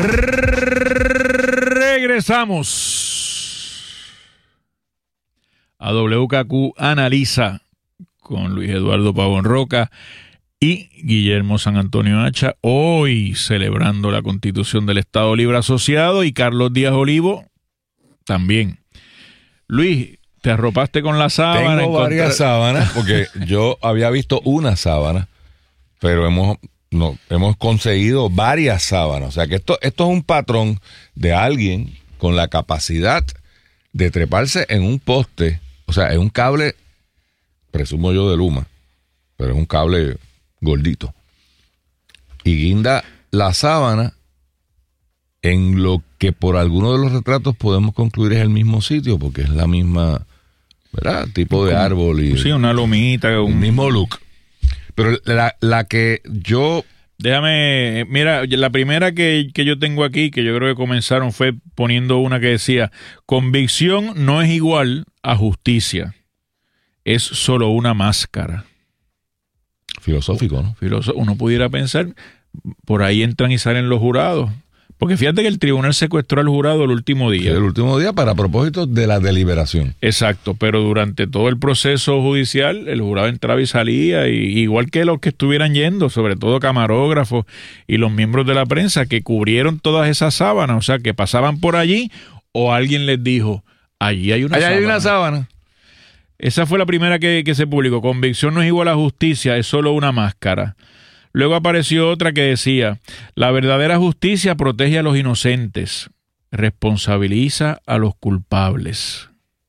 Regresamos a WKQ Analiza con Luis Eduardo Pavón Roca y Guillermo San Antonio Hacha, hoy celebrando la Constitución del Estado Libre Asociado, y Carlos Díaz Olivo también. Luis, ¿te arropaste con la sábana? Tengo varias sábanas, porque yo había visto una sábana, pero hemos conseguido varias sábanas. O sea que esto es un patrón de alguien con la capacidad de treparse en un poste, o sea, en un cable, presumo yo de Luma, pero es un cable gordito, y guinda la sábana en lo que por alguno de los retratos podemos concluir es el mismo sitio, porque es la misma, ¿verdad? Tipo de árbol y sí, una lomita, un mismo look. Pero la que yo... Déjame, mira, la primera que yo tengo aquí, que yo creo que comenzaron, fue poniendo una que decía: convicción no es igual a justicia, es solo una máscara. Filosófico, ¿no? Uno pudiera pensar, por ahí entran y salen los jurados. Porque fíjate que el tribunal secuestró al jurado el último día. Sí, el último día para propósito de la deliberación. Exacto, pero durante todo el proceso judicial el jurado entraba y salía, y igual que los que estuvieran yendo, sobre todo camarógrafos y los miembros de la prensa que cubrieron todas esas sábanas, o sea, que pasaban por allí o alguien les dijo, allí hay una sábana. Allí hay una sábana. Esa fue la primera que se publicó. Convicción no es igual a justicia, es solo una máscara. Luego apareció otra que decía: la verdadera justicia protege a los inocentes, responsabiliza a los culpables.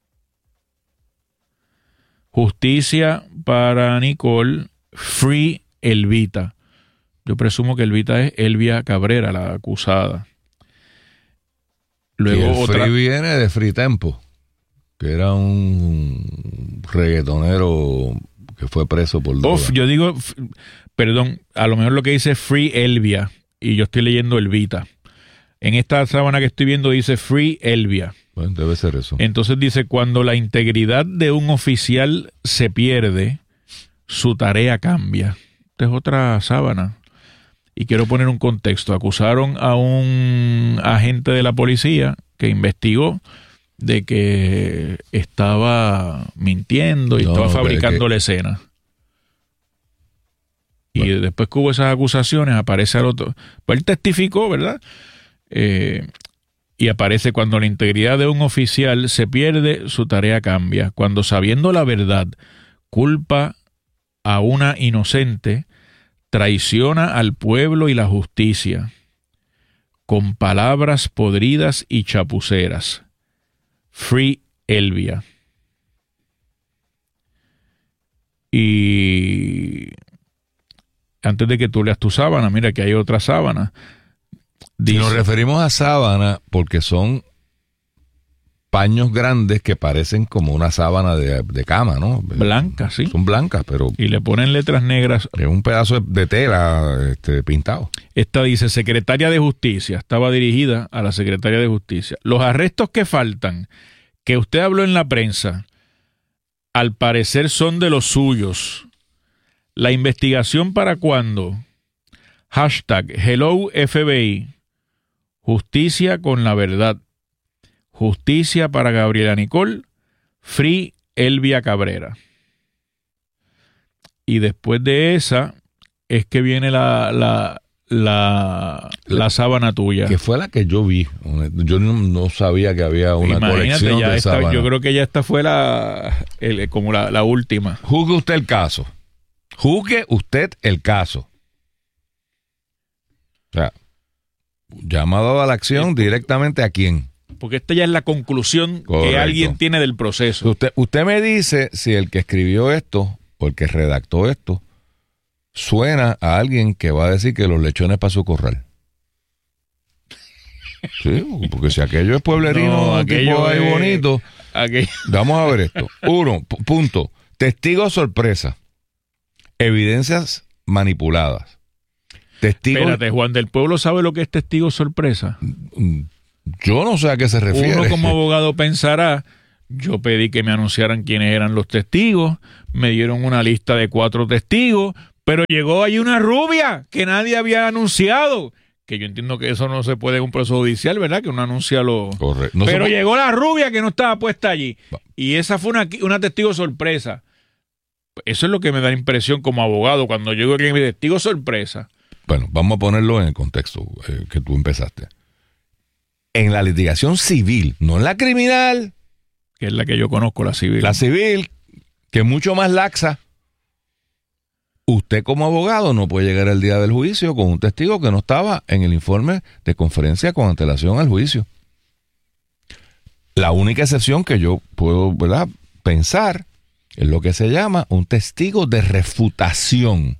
Justicia para Nicole, free Elvita. Yo presumo que Elvita es Elvia Cabrera, la acusada. Luego y el otra... free viene de Free Tempo, que era un reggaetonero que fue preso por droga. Yo digo... Perdón, a lo mejor lo que dice Free Elvia, y yo estoy leyendo Elvita. En esta sábana que estoy viendo dice Free Elvia. Bueno, debe ser eso. Entonces dice: cuando la integridad de un oficial se pierde, su tarea cambia. Esta es otra sábana. Y quiero poner un contexto. Acusaron a un agente de la policía que investigó de que estaba mintiendo y estaba fabricando la escena. Y después que hubo esas acusaciones, aparece al otro. Pues él testificó, ¿verdad? Y aparece: cuando la integridad de un oficial se pierde, su tarea cambia. Cuando, sabiendo la verdad, culpa a una inocente, traiciona al pueblo y la justicia con palabras podridas y chapuceras. Free Elvia. Y... antes de que tú leas tu sábana, mira que hay otra sábana. Dice, si nos referimos a sábana porque son paños grandes que parecen como una sábana de cama, ¿no? Blancas, sí. Son blancas, pero... y le ponen letras negras. Es un pedazo de tela pintado. Esta dice: Secretaria de Justicia. Estaba dirigida a la Secretaria de Justicia. Los arrestos que faltan, que usted habló en la prensa, al parecer son de los suyos. ¿La investigación para cuándo? Hashtag Hello FBI. Justicia con la verdad. Justicia para Gabriela Nicole. Free Elvia Cabrera. Y después de esa es que viene la sábana tuya. Que fue la que yo vi. Yo no sabía que había una colección de sábanas. Yo creo que ya esta fue como la última. Juzgue usted el caso. Juzgue usted el caso. O sea, llamado a la acción directamente a quién. Porque esta ya es la conclusión. Correcto. Que alguien tiene del proceso. Usted me dice si el que escribió esto o el que redactó esto suena a alguien que va a decir que los lechones para su corral. Sí, porque si aquello es pueblerino, aquello ahí bonito. Vamos a ver esto. Punto. Testigo sorpresa. Evidencias manipuladas. Espérate, Juan del Pueblo sabe lo que es testigo sorpresa. Yo no sé a qué se refiere. Uno como abogado pensará: yo pedí que me anunciaran quiénes eran los testigos, me dieron una lista de 4 testigos, pero llegó ahí una rubia que nadie había anunciado. que yo entiendo que eso no se puede en un proceso judicial, ¿verdad? Que uno anuncia lo... Correcto. No pero llegó la rubia que no estaba puesta allí. Y esa fue una testigo sorpresa. Eso es lo que me da la impresión como abogado cuando llego aquí mi testigo sorpresa. Bueno, vamos a ponerlo en el contexto que tú empezaste. En la litigación civil, no en la criminal. Que es la que yo conozco, la civil. La civil, que es mucho más laxa. Usted como abogado no puede llegar al día del juicio con un testigo que no estaba en el informe de conferencia con antelación al juicio. La única excepción que yo puedo, ¿verdad?, pensar es lo que se llama un testigo de refutación.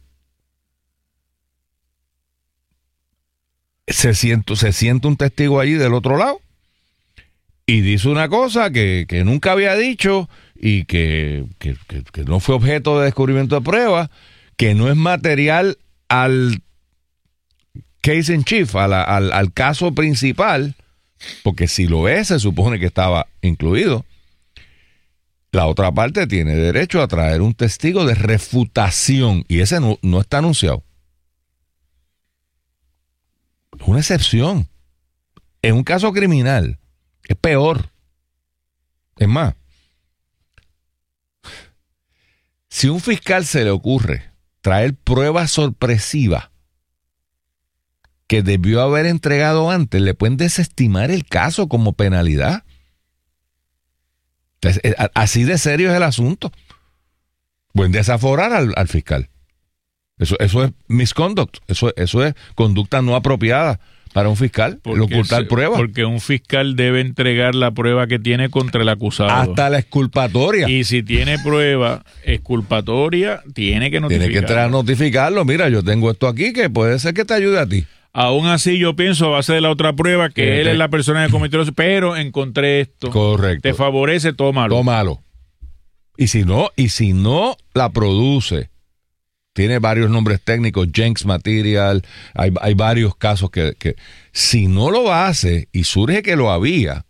Se siente un testigo allí del otro lado y dice una cosa que nunca había dicho y que no fue objeto de descubrimiento de prueba, que no es material al case in chief, al caso principal, porque si lo es, se supone que estaba incluido. La otra parte tiene derecho a traer un testigo de refutación y ese no está anunciado. Es una excepción. En un caso criminal es peor. Es más, si a un fiscal se le ocurre traer pruebas sorpresivas que debió haber entregado antes, le pueden desestimar el caso como penalidad. Entonces, así de serio es el asunto. Pueden desaforar al fiscal. Eso es misconduct. Eso es conducta no apropiada para un fiscal, el ocultar pruebas. Porque un fiscal debe entregar la prueba que tiene contra el acusado. Hasta la exculpatoria. Y si tiene prueba exculpatoria, tiene que notificarlo. Tiene que entrar a notificarlo. Mira, yo tengo esto aquí que puede ser que te ayude a ti. Aún así, yo pienso, a base de la otra prueba, que él es la persona que cometió eso, pero encontré esto. Correcto. Te favorece, tómalo. Tómalo. Y si no la produce, tiene varios nombres técnicos, Jenks Material, hay varios casos que si no lo hace y surge que lo había,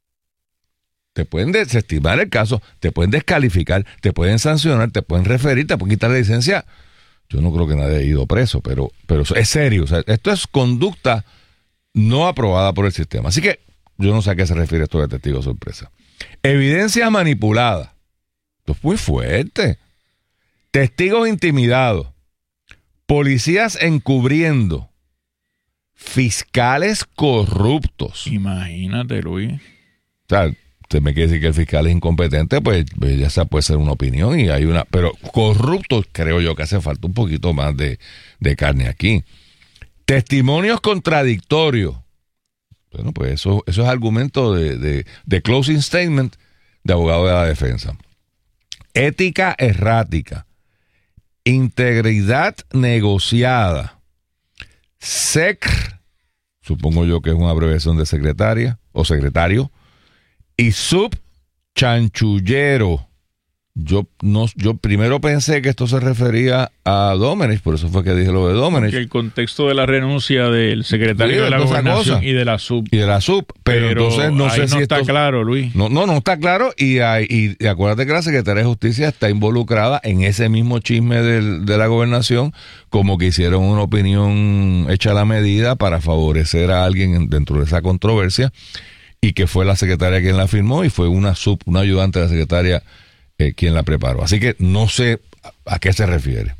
te pueden desestimar el caso, te pueden descalificar, te pueden sancionar, te pueden referir, te pueden quitar la licencia. Yo no creo que nadie haya ido preso, pero es serio. O sea, esto es conducta no aprobada por el sistema. Así que yo no sé a qué se refiere esto de testigo sorpresa. Evidencia manipulada. Esto es muy fuerte. Testigos intimidados. Policías encubriendo. Fiscales corruptos. Imagínate, Luis. O sea, usted me quiere decir que el fiscal es incompetente, pues ya esa puede ser una opinión y hay una, pero corruptos creo yo que hace falta un poquito más de carne aquí. Testimonios contradictorios. Bueno, pues eso es argumento de closing statement de abogado de la defensa. Ética errática. Integridad negociada. SECR, supongo yo que es una abreviación de secretaria o secretario. Y subchanchullero. Yo primero pensé que esto se refería a Domenech, por eso fue que dije lo de Domenech. Que el contexto de la renuncia del secretario de la Gobernación y de la sub. Pero entonces no sé si está claro, Luis. No está claro y acuérdate que la Secretaría de Justicia está involucrada en ese mismo chisme de la Gobernación, como que hicieron una opinión hecha a la medida para favorecer a alguien dentro de esa controversia. Y que fue la secretaria quien la firmó y fue una ayudante de la secretaria quien la preparó. Así que no sé a qué se refiere.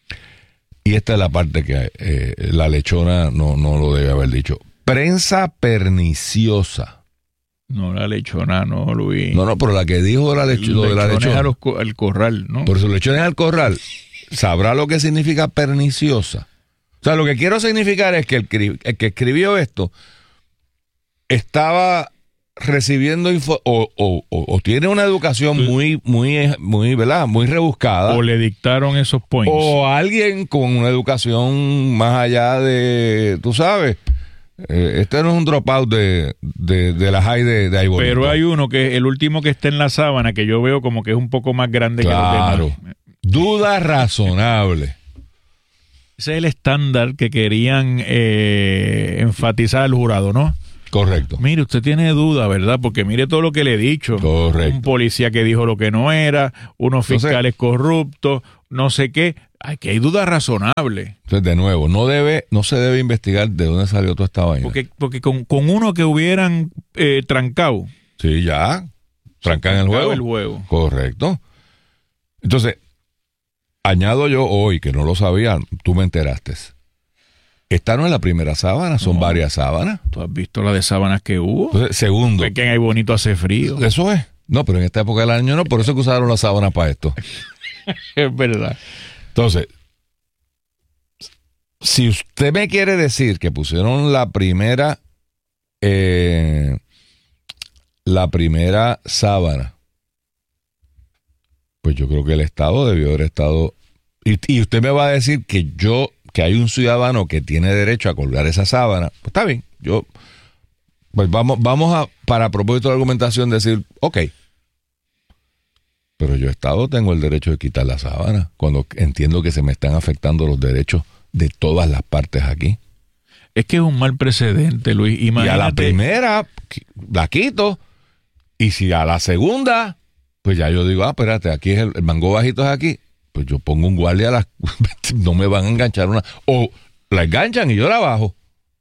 Y esta es la parte que la lechona no lo debe haber dicho. Prensa perniciosa. No, la lechona, no, Luis. No, pero la que dijo lo de la lechona. Al corral, ¿no? Por eso lechones al corral. ¿Sabrá lo que significa perniciosa? O sea, lo que quiero significar es que el que escribió esto estaba recibiendo o tiene una educación muy, ¿verdad? Muy rebuscada. O le dictaron esos points. O alguien con una educación más allá de, tú sabes, este no es un dropout de la high de ahí bonito. Pero hay uno que el último que está en la sábana que yo veo como que es un poco más grande que los demás. Duda razonable. Ese es el estándar que querían enfatizar al jurado, ¿no? Correcto. Mire, usted tiene duda, ¿verdad? Porque mire todo lo que le he dicho. Correcto. Un policía que dijo lo que no era, unos fiscales corruptos, no sé qué. Aquí hay dudas razonables. Entonces, de nuevo, no se debe investigar de dónde salió toda esta vaina. Porque con uno que hubieran trancado. Sí, ya. Trancan el juego. Correcto. Entonces, añado yo hoy, que no lo sabía, tú me enteraste. Esta no es la primera sábana, son varias sábanas. ¿Tú has visto la de sábanas que hubo? Entonces, segundo. Es que hay bonito hace frío. Eso es. No, pero en esta época del año no, por eso que usaron las sábanas para esto. Es verdad. Entonces, si usted me quiere decir que pusieron la primera sábana, pues yo creo que el Estado debió haber estado... Y usted me va a decir que hay un ciudadano que tiene derecho a colgar esa sábana. Pues está bien, pues vamos a, para propósito de argumentación, decir, ok. Pero yo, Estado, tengo el derecho de quitar la sábana cuando entiendo que se me están afectando los derechos de todas las partes aquí. Es que es un mal precedente, Luis. Imagínate. Y a la primera la quito. Y si a la segunda, pues ya yo digo, espérate, aquí es el mango bajito es aquí. Pues yo pongo un guardia no me van a enganchar una. O la enganchan y yo la bajo.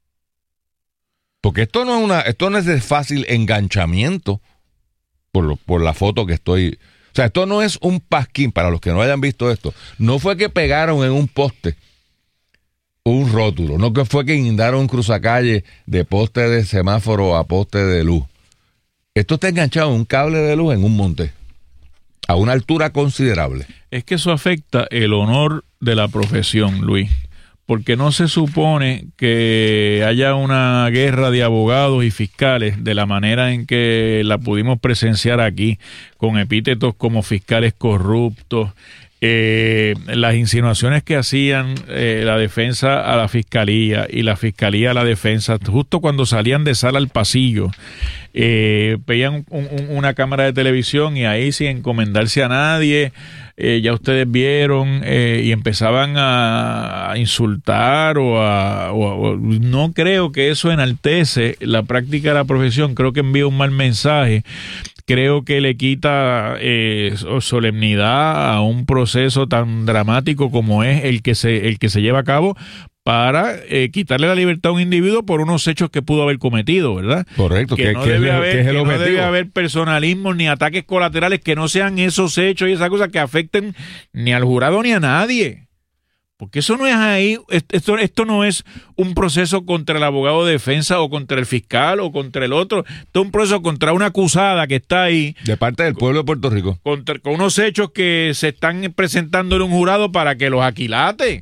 Porque esto no es de fácil enganchamiento por la foto que estoy. O sea, esto no es un pasquín, para los que no hayan visto esto. No fue que pegaron en un poste un rótulo, no que fue que guindaron un cruzacalle de poste de semáforo a poste de luz. Esto está enganchado en un cable de luz en un monte, a una altura considerable. Es que eso afecta el honor de la profesión, Luis. Porque no se supone que haya una guerra de abogados y fiscales de la manera en que la pudimos presenciar aquí, con epítetos como fiscales corruptos, las insinuaciones que hacían la defensa a la fiscalía y la fiscalía a la defensa, justo cuando salían de sala al pasillo, veían una cámara de televisión y ahí sin encomendarse a nadie, ya ustedes vieron, y empezaban a insultar o no creo que eso enaltece la práctica de la profesión, creo que envía un mal mensaje. Creo que le quita solemnidad a un proceso tan dramático como es el que se lleva a cabo para quitarle la libertad a un individuo por unos hechos que pudo haber cometido, ¿verdad? Correcto, que no debe haber personalismo ni ataques colaterales que no sean esos hechos y esas cosas que afecten ni al jurado ni a nadie. Porque eso no es ahí, esto no es un proceso contra el abogado de defensa o contra el fiscal o contra el otro. Esto es un proceso contra una acusada que está ahí. De parte del pueblo de Puerto Rico. Con unos hechos que se están presentando en un jurado para que los aquilate.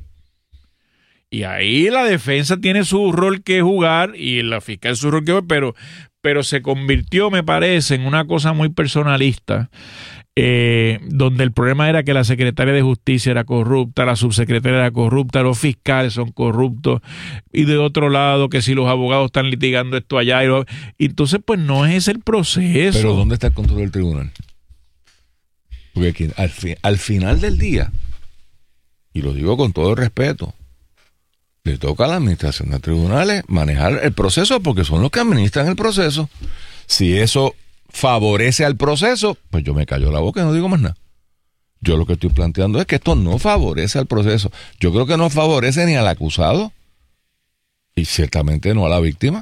Y ahí la defensa tiene su rol que jugar y la fiscal su rol que jugar, pero se convirtió, me parece, en una cosa muy personalista. Donde el problema era que la secretaria de Justicia era corrupta, la subsecretaria era corrupta, los fiscales son corruptos, y de otro lado que si los abogados están litigando esto allá, y entonces pues no es ese el proceso. Pero ¿dónde está el control del tribunal? Porque aquí, al final del día, y lo digo con todo el respeto, le toca a la administración de tribunales manejar el proceso porque son los que administran el proceso. Si eso favorece al proceso, pues yo me callo la boca y no digo más nada. Yo lo que estoy planteando es que esto no favorece al proceso. Yo creo que no favorece ni al acusado y ciertamente no a la víctima.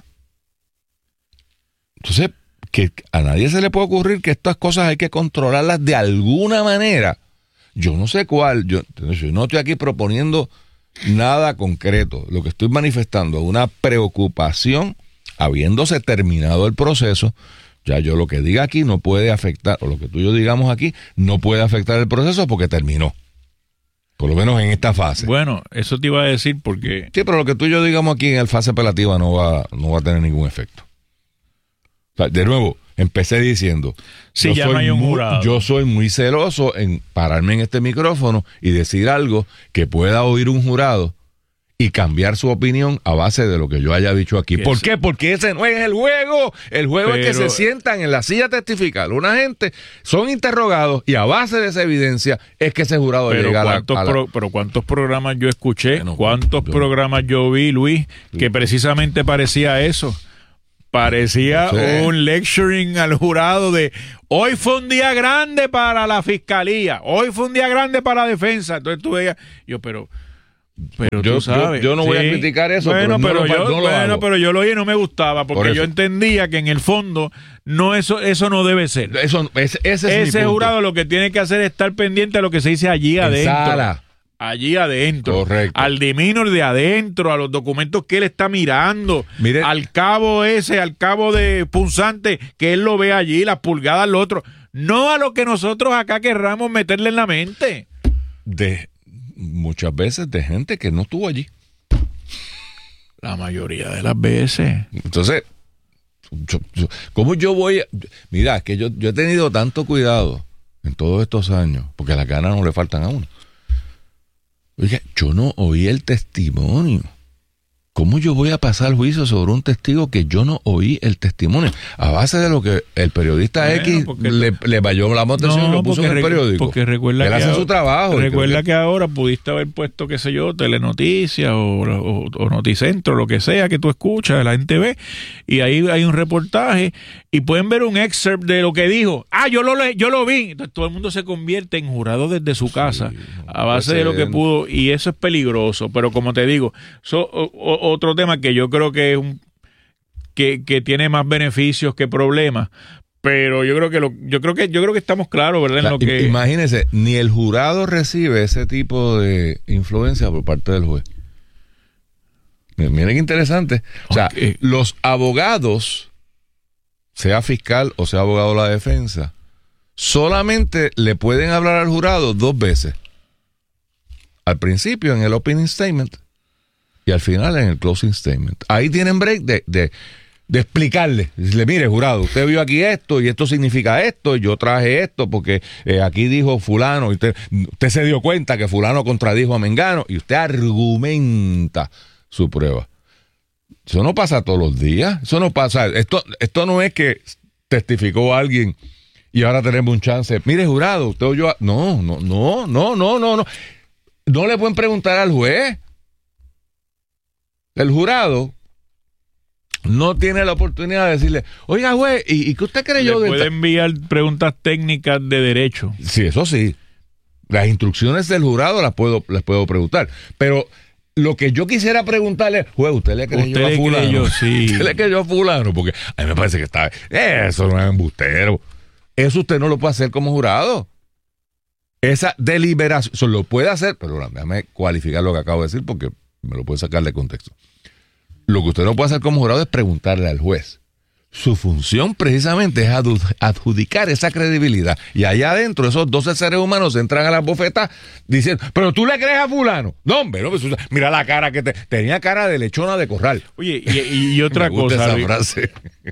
Entonces, que a nadie se le puede ocurrir que estas cosas hay que controlarlas de alguna manera. Yo no sé cuál. Yo no estoy aquí proponiendo nada concreto. Lo que estoy manifestando es una preocupación, habiéndose terminado el proceso. Ya yo lo que diga aquí no puede afectar, o lo que tú y yo digamos aquí, no puede afectar el proceso porque terminó. Por lo menos en esta fase. Bueno, eso te iba a decir porque... Sí, pero lo que tú y yo digamos aquí en la fase apelativa no va a tener ningún efecto. O sea, de nuevo, empecé diciendo... Sí, ya no hay un jurado. Yo soy muy celoso en pararme en este micrófono y decir algo que pueda oír un jurado y cambiar su opinión a base de lo que yo haya dicho aquí. ¿Por qué? Porque ese no es el juego. El juego es que se sientan en la silla testifical una gente, son interrogados y a base de esa evidencia es que ese jurado llega a la... Pero ¿cuántos programas yo escuché? ¿Cuántos programas yo vi, Luis, que precisamente parecía eso? Parecía un lecturing al jurado de hoy fue un día grande para la fiscalía, hoy fue un día grande para la defensa. Entonces tú veías, pero tú sabes. Yo no voy a criticar eso, bueno, pero yo lo oí y no me gustaba, porque Por yo entendía que en el fondo eso no debe ser. Ese jurado lo que tiene que hacer es estar pendiente a lo que se dice allí adentro. Allí adentro. Correcto. Al diminor de adentro, a los documentos que él está mirando, Mire, al cabo de punzante que él lo ve allí, las pulgadas al otro. No a lo que nosotros acá querramos meterle en la mente. Muchas veces de gente que no estuvo allí. La mayoría de las veces. Entonces, ¿cómo yo voy a...? Mira, que yo he tenido tanto cuidado en todos estos años, porque las ganas no le faltan a uno. Oiga, yo no oí el testimonio. ¿Cómo yo voy a pasar juicio sobre un testigo que yo no oí el testimonio? A base de lo que el periodista X le vayó la atención y lo puso en el periódico. Porque recuerda él hace su trabajo. Recuerda que ahora pudiste haber puesto, qué sé yo, Telenoticias o Noticentro, lo que sea que tú escuchas, la NTV, y ahí hay un reportaje y pueden ver un excerpt de lo que dijo. Yo lo vi. Entonces todo el mundo se convierte en jurado desde su casa a base de lo que pudo, y eso es peligroso. Pero como te digo, otro tema que yo creo que es que tiene más beneficios que problemas, pero yo creo que estamos claros, ¿verdad? En lo que imagínese, ni el jurado recibe ese tipo de influencia por parte del juez. Miren qué interesante. O sea, los abogados, sea fiscal o sea abogado de la defensa, solamente le pueden hablar al jurado 2 veces. Al principio en el opening statement y al final en el closing statement. Ahí tienen break de explicarle. Decirle, mire, jurado, usted vio aquí esto y esto significa esto, y yo traje esto porque aquí dijo fulano, y usted se dio cuenta que fulano contradijo a mengano, y usted argumenta su prueba. Eso no pasa todos los días. Eso no pasa. Esto no es que testificó alguien y ahora tenemos un chance. Mire, jurado, usted oyó... No. No le pueden preguntar al juez. El jurado no tiene la oportunidad de decirle, oiga, juez, ¿y qué usted creyó de esto? Puede enviar preguntas técnicas de derecho. Sí, eso sí. Las instrucciones del jurado las puedo preguntar. Pero lo que yo quisiera preguntarle, juez, ¿usted le creyó a fulano? Sí. ¿Usted le creyó a fulano? Porque a mí me parece que está... Eso no es embustero. Eso usted no lo puede hacer como jurado. Esa deliberación lo puede hacer, pero déjame cualificar lo que acabo de decir porque me lo puede sacar de contexto. Lo que usted no puede hacer como jurado es preguntarle al juez. Su función precisamente es adjudicar esa credibilidad. Y allá adentro esos 12 seres humanos entran a la bofeta diciendo, pero tú le crees a fulano. No, hombre, no, mira la cara que tenía cara de lechona de corral. Oye, y otra me gusta cosa. Esa frase.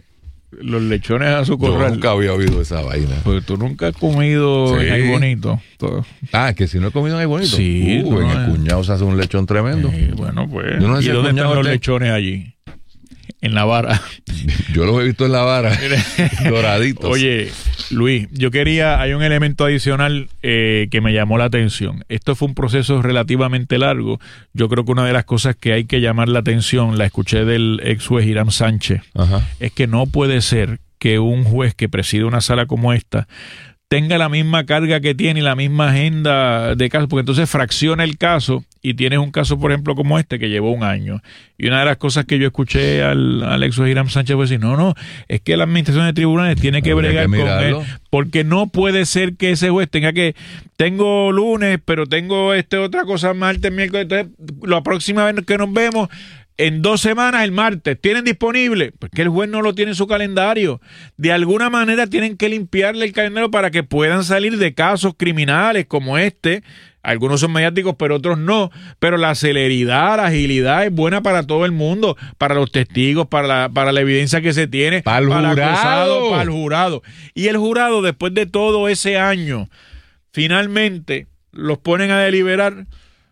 Los lechones a su corral. Yo nunca había oído esa vaina. Porque tú nunca has comido en Ay Bonito. Que si no he comido en Ay Bonito. Sí. En el cuñado se hace un lechón tremendo. Bueno, pues. Yo no sé ¿Y dónde están los lechones allí? En la vara. Yo los he visto en la vara. Doraditos. Oye, Luis, hay un elemento adicional que me llamó la atención. Esto fue un proceso relativamente largo. Yo creo que una de las cosas que hay que llamar la atención, la escuché del ex juez Hiram Sánchez, es que no puede ser que un juez que preside una sala como esta tenga la misma carga que tiene y la misma agenda de casos, porque entonces fracciona el caso y tienes un caso, por ejemplo, como este que llevó 1 año. Y una de las cosas que yo escuché al ex juez Hiram Sánchez fue decir, no, es que la administración de tribunales tiene que bregar con él, porque no puede ser que ese juez tengo lunes, pero tengo otra cosa martes, miércoles, entonces la próxima vez que nos vemos, en 2 semanas, el martes, ¿tienen disponible? Porque el juez no lo tiene en su calendario. De alguna manera tienen que limpiarle el calendario para que puedan salir de casos criminales como este. Algunos son mediáticos, pero otros no. Pero la celeridad, la agilidad es buena para todo el mundo, para los testigos, para la evidencia que se tiene, para el jurado. Para el jurado. Y el jurado, después de todo ese año, finalmente los ponen a deliberar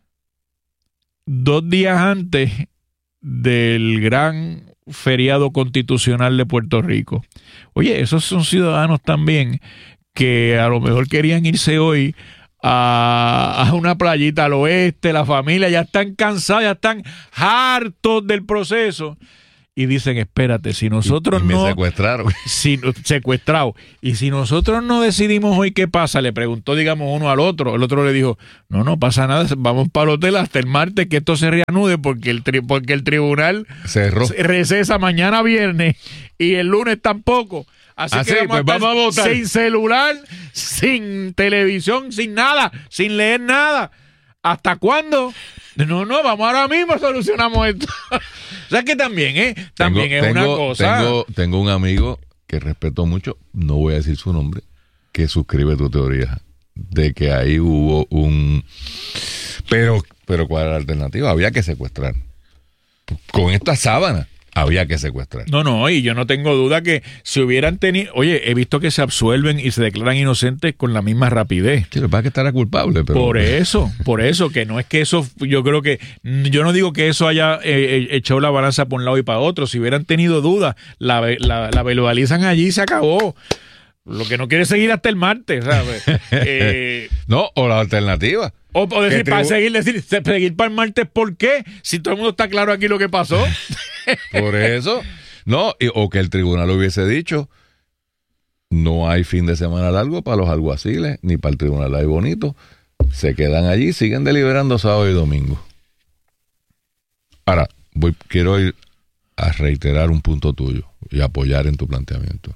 2 días antes del gran feriado constitucional de Puerto Rico. Oye, esos son ciudadanos también que a lo mejor querían irse hoy a una playita al oeste, la familia ya están cansados, ya están hartos del proceso, y dicen, espérate, si nosotros y me no... secuestraron. Secuestrado. Y si nosotros no decidimos hoy qué pasa, le preguntó, digamos, uno al otro. El otro le dijo, no pasa nada, vamos para el hotel hasta el martes que esto se reanude porque el tribunal Cerró. recesa mañana viernes y el lunes tampoco. Así que vamos a votar sin celular, sin televisión, sin nada, sin leer nada. ¿Hasta cuándo? No, vamos ahora mismo, solucionamos esto. O sea que también, una cosa. Tengo un amigo que respeto mucho, no voy a decir su nombre, que suscribe tu teoría de que ahí hubo un... Pero ¿cuál era la alternativa? Había que secuestrar. Con esta sábana había que secuestrar. No, y yo no tengo duda que si hubieran tenido... Oye, he visto que se absuelven y se declaran inocentes con la misma rapidez. Sí, lo que pasa es que estará culpable, pero... Por eso, que no es que eso... Yo creo que... Yo no digo que eso haya echado la balanza por un lado y para otro. Si hubieran tenido dudas, la verbalizan allí y se acabó. Lo que no quiere seguir hasta el martes, ¿sabes? No, o la alternativa. O decir, seguir para el martes, ¿por qué? Si todo el mundo está claro aquí lo que pasó. Por eso. No, o que el tribunal hubiese dicho, no hay fin de semana largo para los alguaciles, ni para el tribunal hay bonito. Se quedan allí, siguen deliberando sábado y domingo. Ahora, quiero ir a reiterar un punto tuyo y apoyar en tu planteamiento.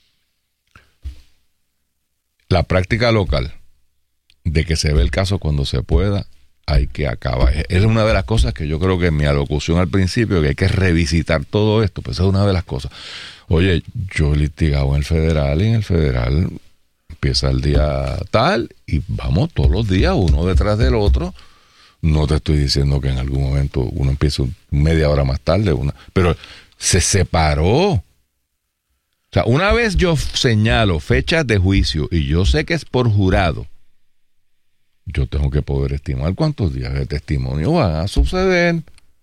La práctica local de que se ve el caso cuando se pueda, hay que acabar. Es una de las cosas que yo creo que en mi alocución al principio, que hay que revisitar todo esto, pues es una de las cosas. Oye, yo he litigado en el federal y en el federal empieza el día tal y vamos todos los días uno detrás del otro. No te estoy diciendo que en algún momento uno empiece media hora más tarde, pero se separó. O sea, una vez yo señalo fechas de juicio y yo sé que es por jurado, yo tengo que poder estimar cuántos días de testimonio van a suceder.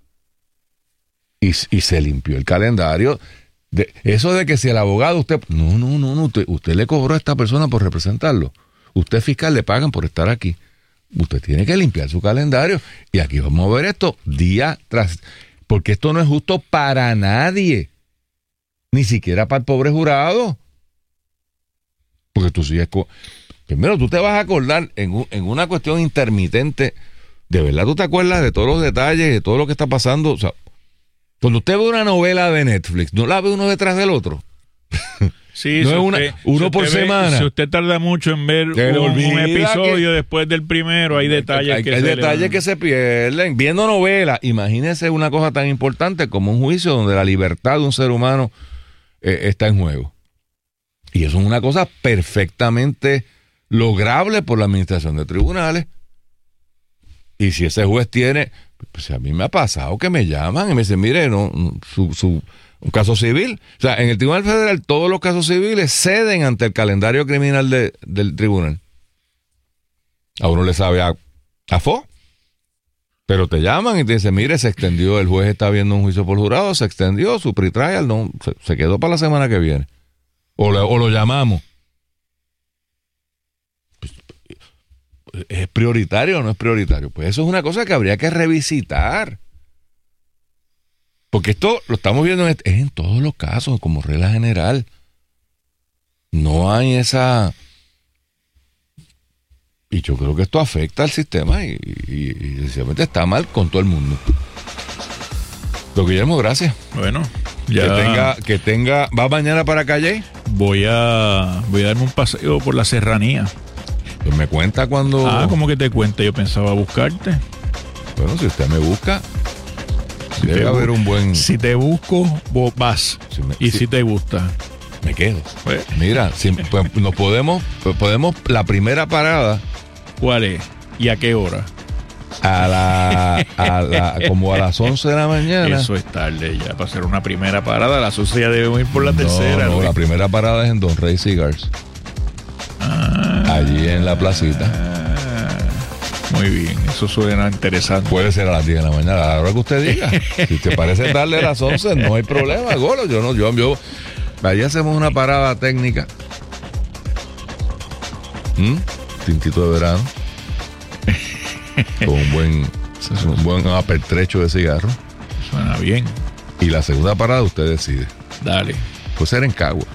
Y se limpió el calendario. Eso de que si el abogado, usted le cobró a esta persona por representarlo. Usted fiscal le pagan por estar aquí. Usted tiene que limpiar su calendario. Y aquí vamos a ver esto día tras... Porque esto no es justo para nadie. Ni siquiera para el pobre jurado. Porque tú sigues... Primero, tú te vas a acordar en una cuestión intermitente. ¿De verdad tú te acuerdas de todos los detalles, de todo lo que está pasando? O sea, cuando usted ve una novela de Netflix, ¿no la ve uno detrás del otro? Sí, no es uno por semana. Si usted tarda mucho en ver un episodio después del primero, hay detalles que se pierden. Viendo novelas, imagínese una cosa tan importante como un juicio donde la libertad de un ser humano está en juego. Y eso es una cosa perfectamente lograble por la administración de tribunales. Y si ese juez tiene, pues a mí me ha pasado que me llaman y me dicen, mire, un caso civil. O sea, en el Tribunal Federal todos los casos civiles ceden ante el calendario criminal del tribunal. A uno le sabe a fo, pero te llaman y te dicen, mire, se extendió, el juez está viendo un juicio por jurado, se extendió, su pretrial se quedó para la semana que viene. O lo llamamos. ¿Es prioritario o no es prioritario? Pues eso es una cosa que habría que revisitar. Porque esto lo estamos viendo es en todos los casos, como regla general. No hay esa... Y yo creo que esto afecta al sistema y sencillamente está mal con todo el mundo. Don Guillermo, gracias. Bueno, ya... Que tenga... ¿Va mañana para Calle? Voy a darme un paseo por la serranía. Pues me cuenta cuando... ¿Cómo que te cuenta? Yo pensaba buscarte. Bueno, si usted me busca, debe haber un buen... Si te busco, vos vas. Si te gusta, me quedo. Pues. Mira, pues nos podemos... La primera parada... ¿Cuál es? ¿Y a qué hora? Como a las 11 de la mañana. Eso es tarde ya para hacer una primera parada. A las 11 ya debemos ir por la tercera. No, la primera parada es en Don Rey Cigars. Allí en la placita. Muy bien, eso suena interesante. Puede ser a las 10 de la mañana, a la hora que usted diga. Si te parece tarde a las 11, no hay problema, Golo. Yo allí hacemos una parada técnica. Tintito de verano. Con un buen apertrecho de cigarro. Suena bien. Y la segunda parada usted decide. Dale. Pues era en Cagua.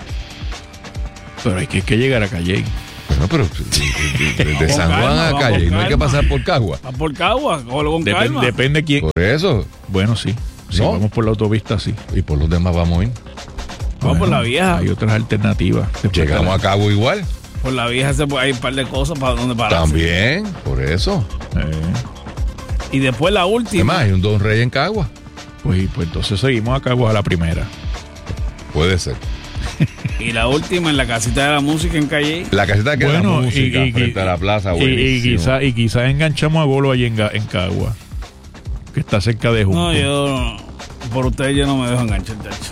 Pero hay que llegar a Calley. Bueno, pero de San Juan a Calley no hay que pasar por Cagua. Va por Cagua, con calma. Depende quién. Por eso. Bueno, sí. Si No. vamos por la autopista, sí. Y por los demás vamos a ir. Vamos por la vieja. Hay otras alternativas. Llegamos a Cagua igual. Por la vieja hay un par de cosas para donde parar. También, por eso. Y después la última. Además, hay un Don Rey en Cagua. Pues entonces seguimos a Cagua a la primera. Puede ser. Y la última en la casita de la música en Calle. La casita que da Bueno, música frente a la plaza. buenísimo. Y quizás enganchamos a Golo allí en Cagua, que está cerca de Junco. No, yo por ustedes yo no me dejo enganchar,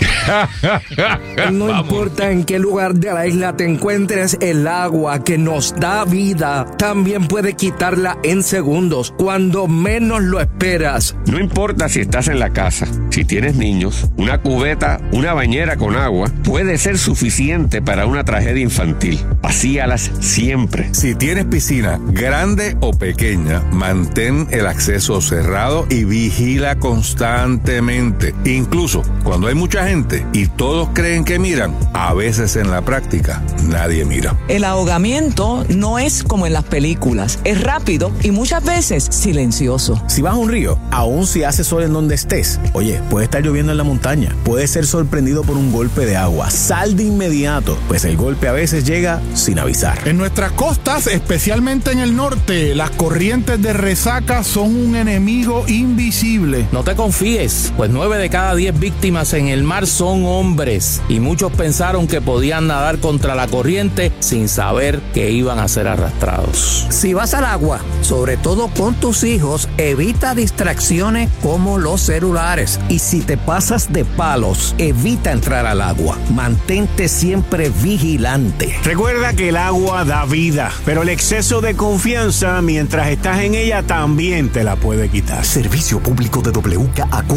chacho. No importa en qué lugar de la isla te encuentres, el agua que nos da vida también puede quitarla en segundos, cuando menos lo esperas. No importa si estás en la casa, si tienes niños, una cubeta, una bañera con agua puede ser suficiente para una tragedia infantil. Vacíalas siempre. Si tienes piscina grande o pequeña, mantén el acceso cerrado y vigila constantemente. Incluso cuando hay mucha gente y todos creen que miran, a veces en la práctica nadie mira. El ahogamiento no es como en las películas, es rápido y muchas veces silencioso. Si vas a un río, aun si hace sol en donde estés, oye, puede estar lloviendo en la montaña, puedes ser sorprendido por un golpe de agua. Sal de inmediato, pues el golpe a veces llega sin avisar. En nuestras costas, especialmente en el norte, las corrientes de resaca son un enemigo invisible. No te confíes, pues 9 de cada 10 víctimas en el mar son hombres y muchos pensaron que podían nadar contra la corriente sin saber que iban a ser arrastrados. Si vas al agua, sobre todo con tus hijos, evita distracciones como los celulares. Y si te pasas de palos, evita entrar al agua. Mantente siempre vigilante. Recuerda que el agua da vida, pero el exceso de confianza mientras estás en ella también te la puede quitar. Servicio público de WKAQ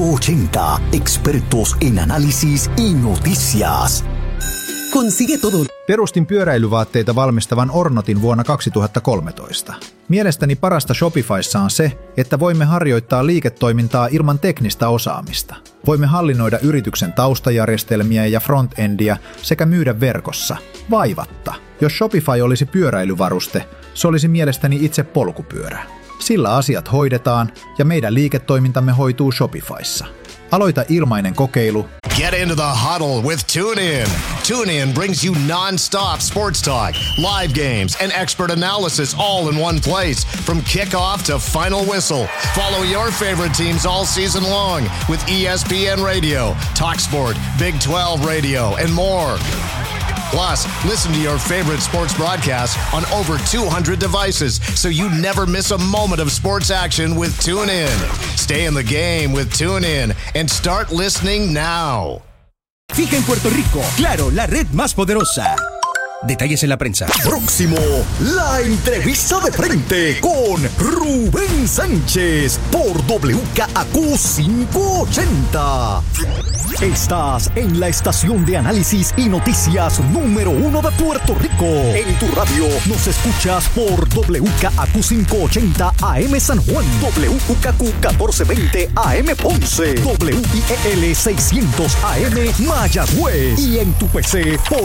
580. Expertos en análisis y noticias. Consigue todo. Perustin pyöräilyvaatteita valmistavan Ornotin vuonna 2013. Mielestäni parasta Shopifyssa on se, että voimme harjoittaa liiketoimintaa ilman teknistä osaamista. Voimme hallinnoida yrityksen taustajärjestelmiä ja frontendia sekä myydä verkossa, vaivatta. Jos Shopify olisi pyöräilyvaruste, se olisi mielestäni itse polkupyörä. Sillä asiat hoidetaan ja meidän liiketoimintamme hoituu Shopifyssa. Aloita ilmainen kokeilu. Get into the huddle with TuneIn. TuneIn brings you non-stop sports talk, live games, and expert analysis all in one place. From kickoff to final whistle. Follow your favorite teams all season long with ESPN Radio, TalkSport, Big 12 Radio, and more. Plus, listen to your favorite sports broadcasts on over 200 devices, so you never miss a moment of sports action with TuneIn. Stay in the game with TuneIn and start listening now. Fija en Puerto Rico, Claro, la red más poderosa. Detalles en la prensa. Próximo, la entrevista de frente con Rubén Sánchez por WKAQ 580. Estás en la estación de análisis y noticias número 1 de Puerto Rico. En tu radio nos escuchas por WKAQ 580 AM San Juan, WKAQ 1420 AM Ponce, WIEL 600 AM Mayagüez y en tu PC por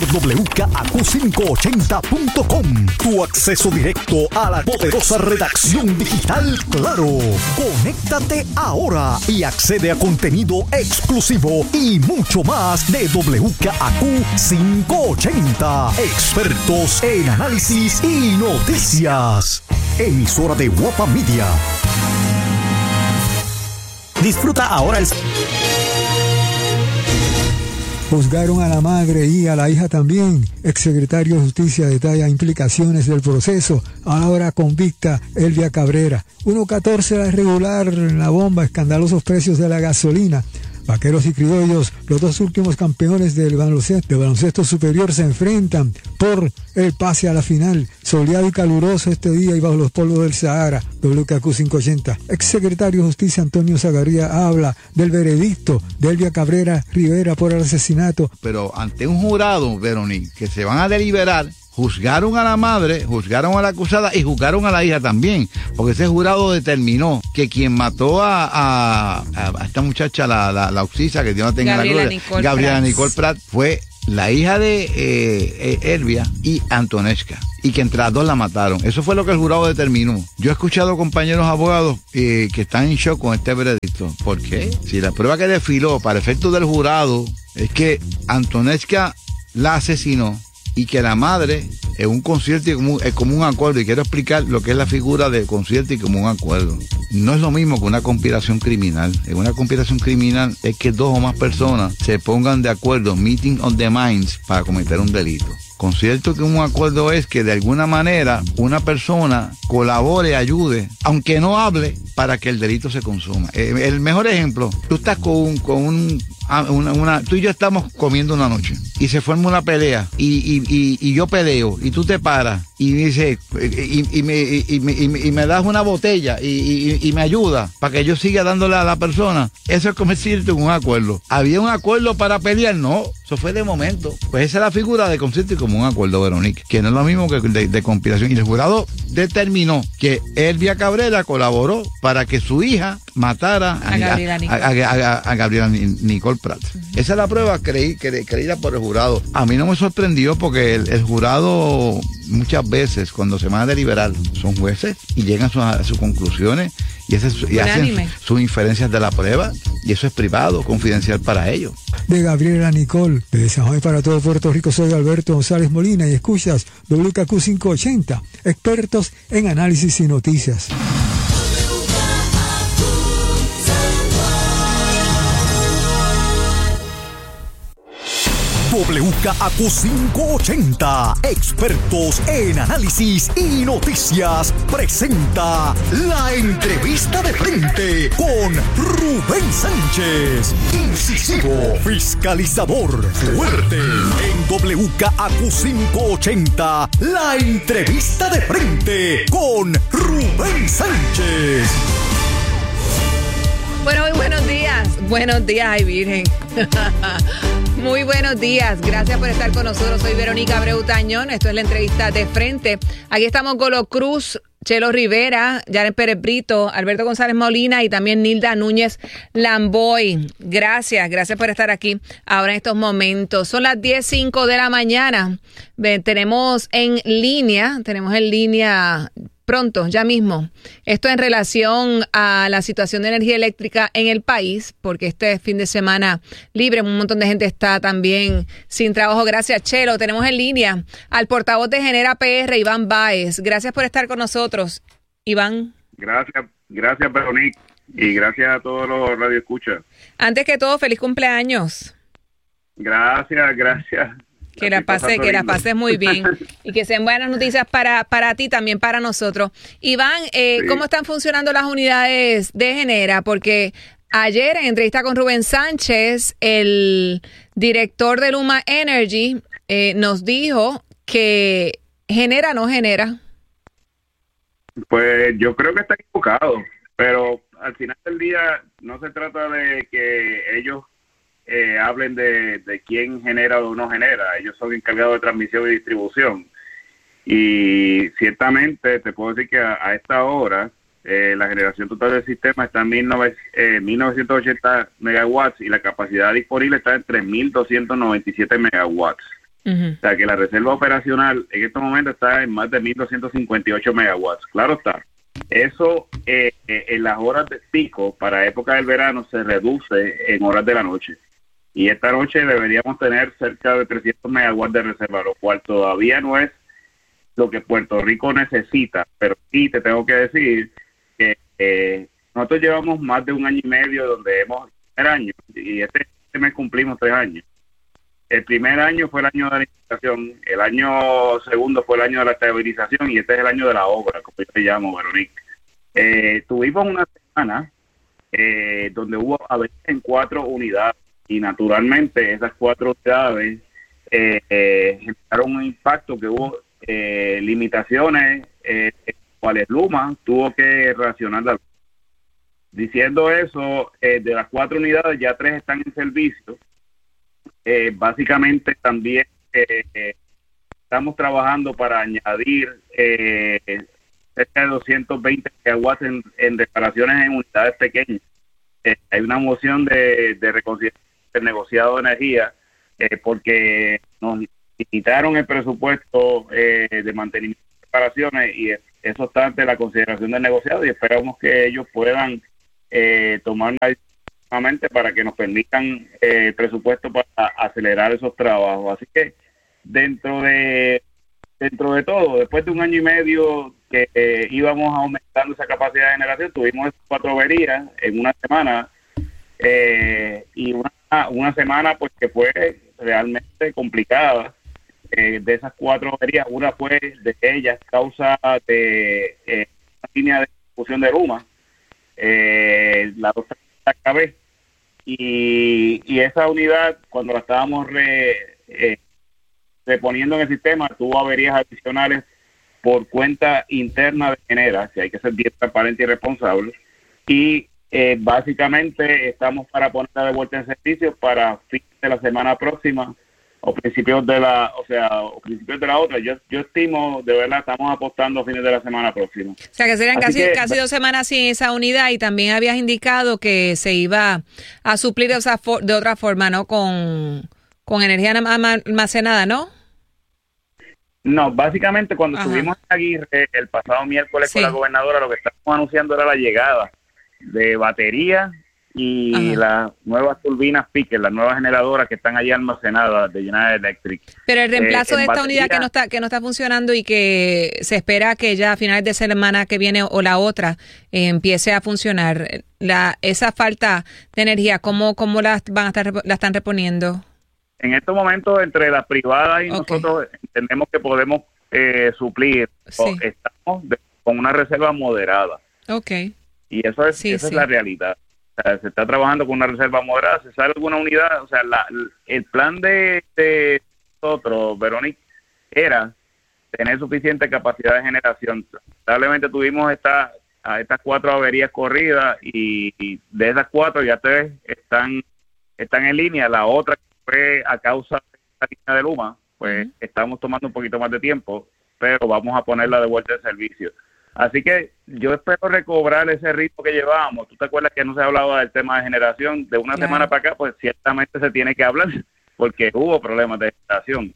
WKAQ580.com. Tu acceso directo a la poderosa redacción digital Claro. Conéctate ahora y accede a contenido exclusivo y mucho más de WKAQ 580. Expertos en análisis y noticias. Emisora de Guapa Media. Disfruta ahora el... Juzgaron a la madre y a la hija también. Exsecretario de Justicia detalla implicaciones del proceso. Ahora convicta Elvia Cabrera. 1.14 la irregular en la bomba. Escandalosos precios de la gasolina. Vaqueros y Criollos, los dos últimos campeones del baloncesto superior, se enfrentan por el pase a la final. Soleado y caluroso este día y bajo los polvos del Sahara. WKAQ 580. Exsecretario de Justicia Antonio Zagaría habla del veredicto de Elvia Cabrera Rivera por el asesinato. Pero ante un jurado, Veronique, que se van a deliberar juzgaron a la madre, juzgaron a la acusada y juzgaron a la hija también, porque ese jurado determinó que quien mató a esta muchacha, la Oxisa, que Dios no tenga la gloria, Gabriela Nicole Pratt, fue la hija de Elvia y Antonesca, y que entre las dos la mataron. Eso fue lo que el jurado determinó. Yo he escuchado compañeros abogados que están en shock con este veredicto. ¿Por qué? Si la prueba que desfiló para efectos del jurado es que Antonesca la asesinó y que la madre es un concierto y común acuerdo, y quiero explicar lo que es la figura de concierto y común acuerdo. No es lo mismo que una conspiración criminal. En una conspiración criminal es que dos o más personas se pongan de acuerdo, meeting on the minds, para cometer un delito. Concierto que un acuerdo es que de alguna manera una persona colabore, ayude, aunque no hable, para que el delito se consuma. El mejor ejemplo, tú estás tú y yo estamos comiendo una noche y se forma una pelea y yo peleo y tú te paras y dice y me das una botella y me ayuda para que yo siga dándole a la persona. Eso es concierto en un acuerdo. ¿Había un acuerdo para pelear? No, eso fue de momento. Pues esa es la figura de concierto y como un acuerdo, Verónica, que no es lo mismo que de conspiración. Y el jurado determinó que Elvia Cabrera colaboró para que su hija matara a Gabriela Nicole Pratt. Esa es la prueba creída por el jurado. A mí no me sorprendió porque el jurado muchas veces cuando se van a deliberar son jueces y llegan a sus conclusiones y hacen sus inferencias de la prueba, y eso es privado, confidencial para ellos. De Gabriela Nicole, de San Juan para todo Puerto Rico, soy Alberto González Molina y escuchas WKQ 580, expertos en análisis y noticias. WKQ 580, expertos en análisis y noticias, presenta la entrevista de frente con Rubén Sánchez, incisivo, fiscalizador, fuerte. En WKQ 580, la entrevista de frente con Rubén Sánchez. Bueno, muy buenos días. Buenos días, ay Virgen. Muy buenos días. Gracias por estar con nosotros. Soy Verónica Abreu Tañón. Esto es la entrevista de frente. Aquí estamos Golo Cruz, Chelo Rivera, Janet Pérez Brito, Alberto González Molina y también Nilda Núñez Lamboy. Gracias por estar aquí ahora en estos momentos. Son las 10:05 de la mañana. Tenemos en línea pronto, ya mismo. Esto en relación a la situación de energía eléctrica en el país, porque este fin de semana libre, un montón de gente está también sin trabajo. Gracias, Chelo. Tenemos en línea al portavoz de Genera PR, Iván Báez. Gracias por estar con nosotros, Iván. Gracias, Verónica, y gracias a todos los radioescuchas. Antes que todo, feliz cumpleaños. Gracias. Que la pases muy bien y que sean buenas noticias para ti, también para nosotros. Iván, sí. ¿Cómo están funcionando las unidades de Genera? Porque ayer en entrevista con Rubén Sánchez, el director de Luma Energy nos dijo que Genera no genera. Pues yo creo que está equivocado, pero al final del día no se trata de que ellos hablen de quién genera o no genera. Ellos son encargados de transmisión y distribución, y ciertamente te puedo decir que a esta hora la generación total del sistema está en 1980 megawatts y la capacidad disponible está en 3.297 megawatts. O sea que la reserva operacional en estos momentos está en más de 1.258 megawatts. Claro está, eso en las horas de pico para época del verano se reduce en horas de la noche. Y esta noche deberíamos tener cerca de 300 megawatts de reserva, lo cual todavía no es lo que Puerto Rico necesita. Pero sí te tengo que decir que nosotros llevamos más de un año y medio donde primer año, y este mes cumplimos 3 años. El primer año fue el año de la inflación, el año segundo fue el año de la estabilización, y este es el año de la obra, como yo te llamo, Verónica. Tuvimos una semana donde hubo averías en 4 unidades. Y naturalmente esas 4 unidades generaron un impacto, que hubo limitaciones, cuales Luma tuvo que racionar la luz. Diciendo eso, de las 4 unidades ya 3 están en servicio. Básicamente también estamos trabajando para añadir cerca de 220 megawatts en reparaciones en unidades pequeñas. Hay una moción de reconsideración del negociado de energía porque nos limitaron el presupuesto de mantenimiento de reparaciones y eso está ante la consideración del negociado y esperamos que ellos puedan tomar una decisión para que nos permitan el presupuesto para acelerar esos trabajos. Así que dentro de todo, después de un año y medio que íbamos aumentando esa capacidad de generación, tuvimos 4 averías en una semana y una semana pues que fue realmente complicada. De esas 4 averías, una fue de ellas causa de una línea de distribución de Luma, la otra acabé y esa unidad cuando la estábamos reponiendo en el sistema tuvo averías adicionales por cuenta interna de Genera, que hay que ser bien transparente y responsable y básicamente estamos para ponerla de vuelta en servicio para fines de la semana próxima o principios de la otra. Yo estimo, de verdad, estamos apostando a fines de la semana próxima. O sea, que serían casi 2 semanas sin esa unidad y también habías indicado que se iba a suplir de otra forma, ¿no? Con energía almacenada, ¿no? No, básicamente cuando estuvimos en Aguirre el pasado miércoles con la gobernadora, lo que estábamos anunciando era la llegada de baterías y las nuevas turbinas Picker, las nuevas generadoras que están allí almacenadas de General Electric. Pero el reemplazo de esta unidad que no está funcionando y que se espera que ya a finales de semana que viene o la otra empiece a funcionar, esa falta de energía, ¿cómo la están reponiendo? En estos momentos, entre las privadas y nosotros entendemos que podemos suplir. Estamos con una reserva moderada. Y eso es la realidad. O sea, se está trabajando con una reserva moderada, se sale alguna unidad, o sea, el plan de nosotros, Verónica, era tener suficiente capacidad de generación. Lamentablemente tuvimos estas 4 averías corridas y de esas 4 ya 3 están en línea. La otra fue a causa de la línea de Luma, pues estamos tomando un poquito más de tiempo, pero vamos a ponerla de vuelta en servicio. Así que yo espero recobrar ese ritmo que llevábamos. ¿Tú te acuerdas que no se hablaba del tema de generación? De una semana para acá, pues ciertamente se tiene que hablar porque hubo problemas de generación.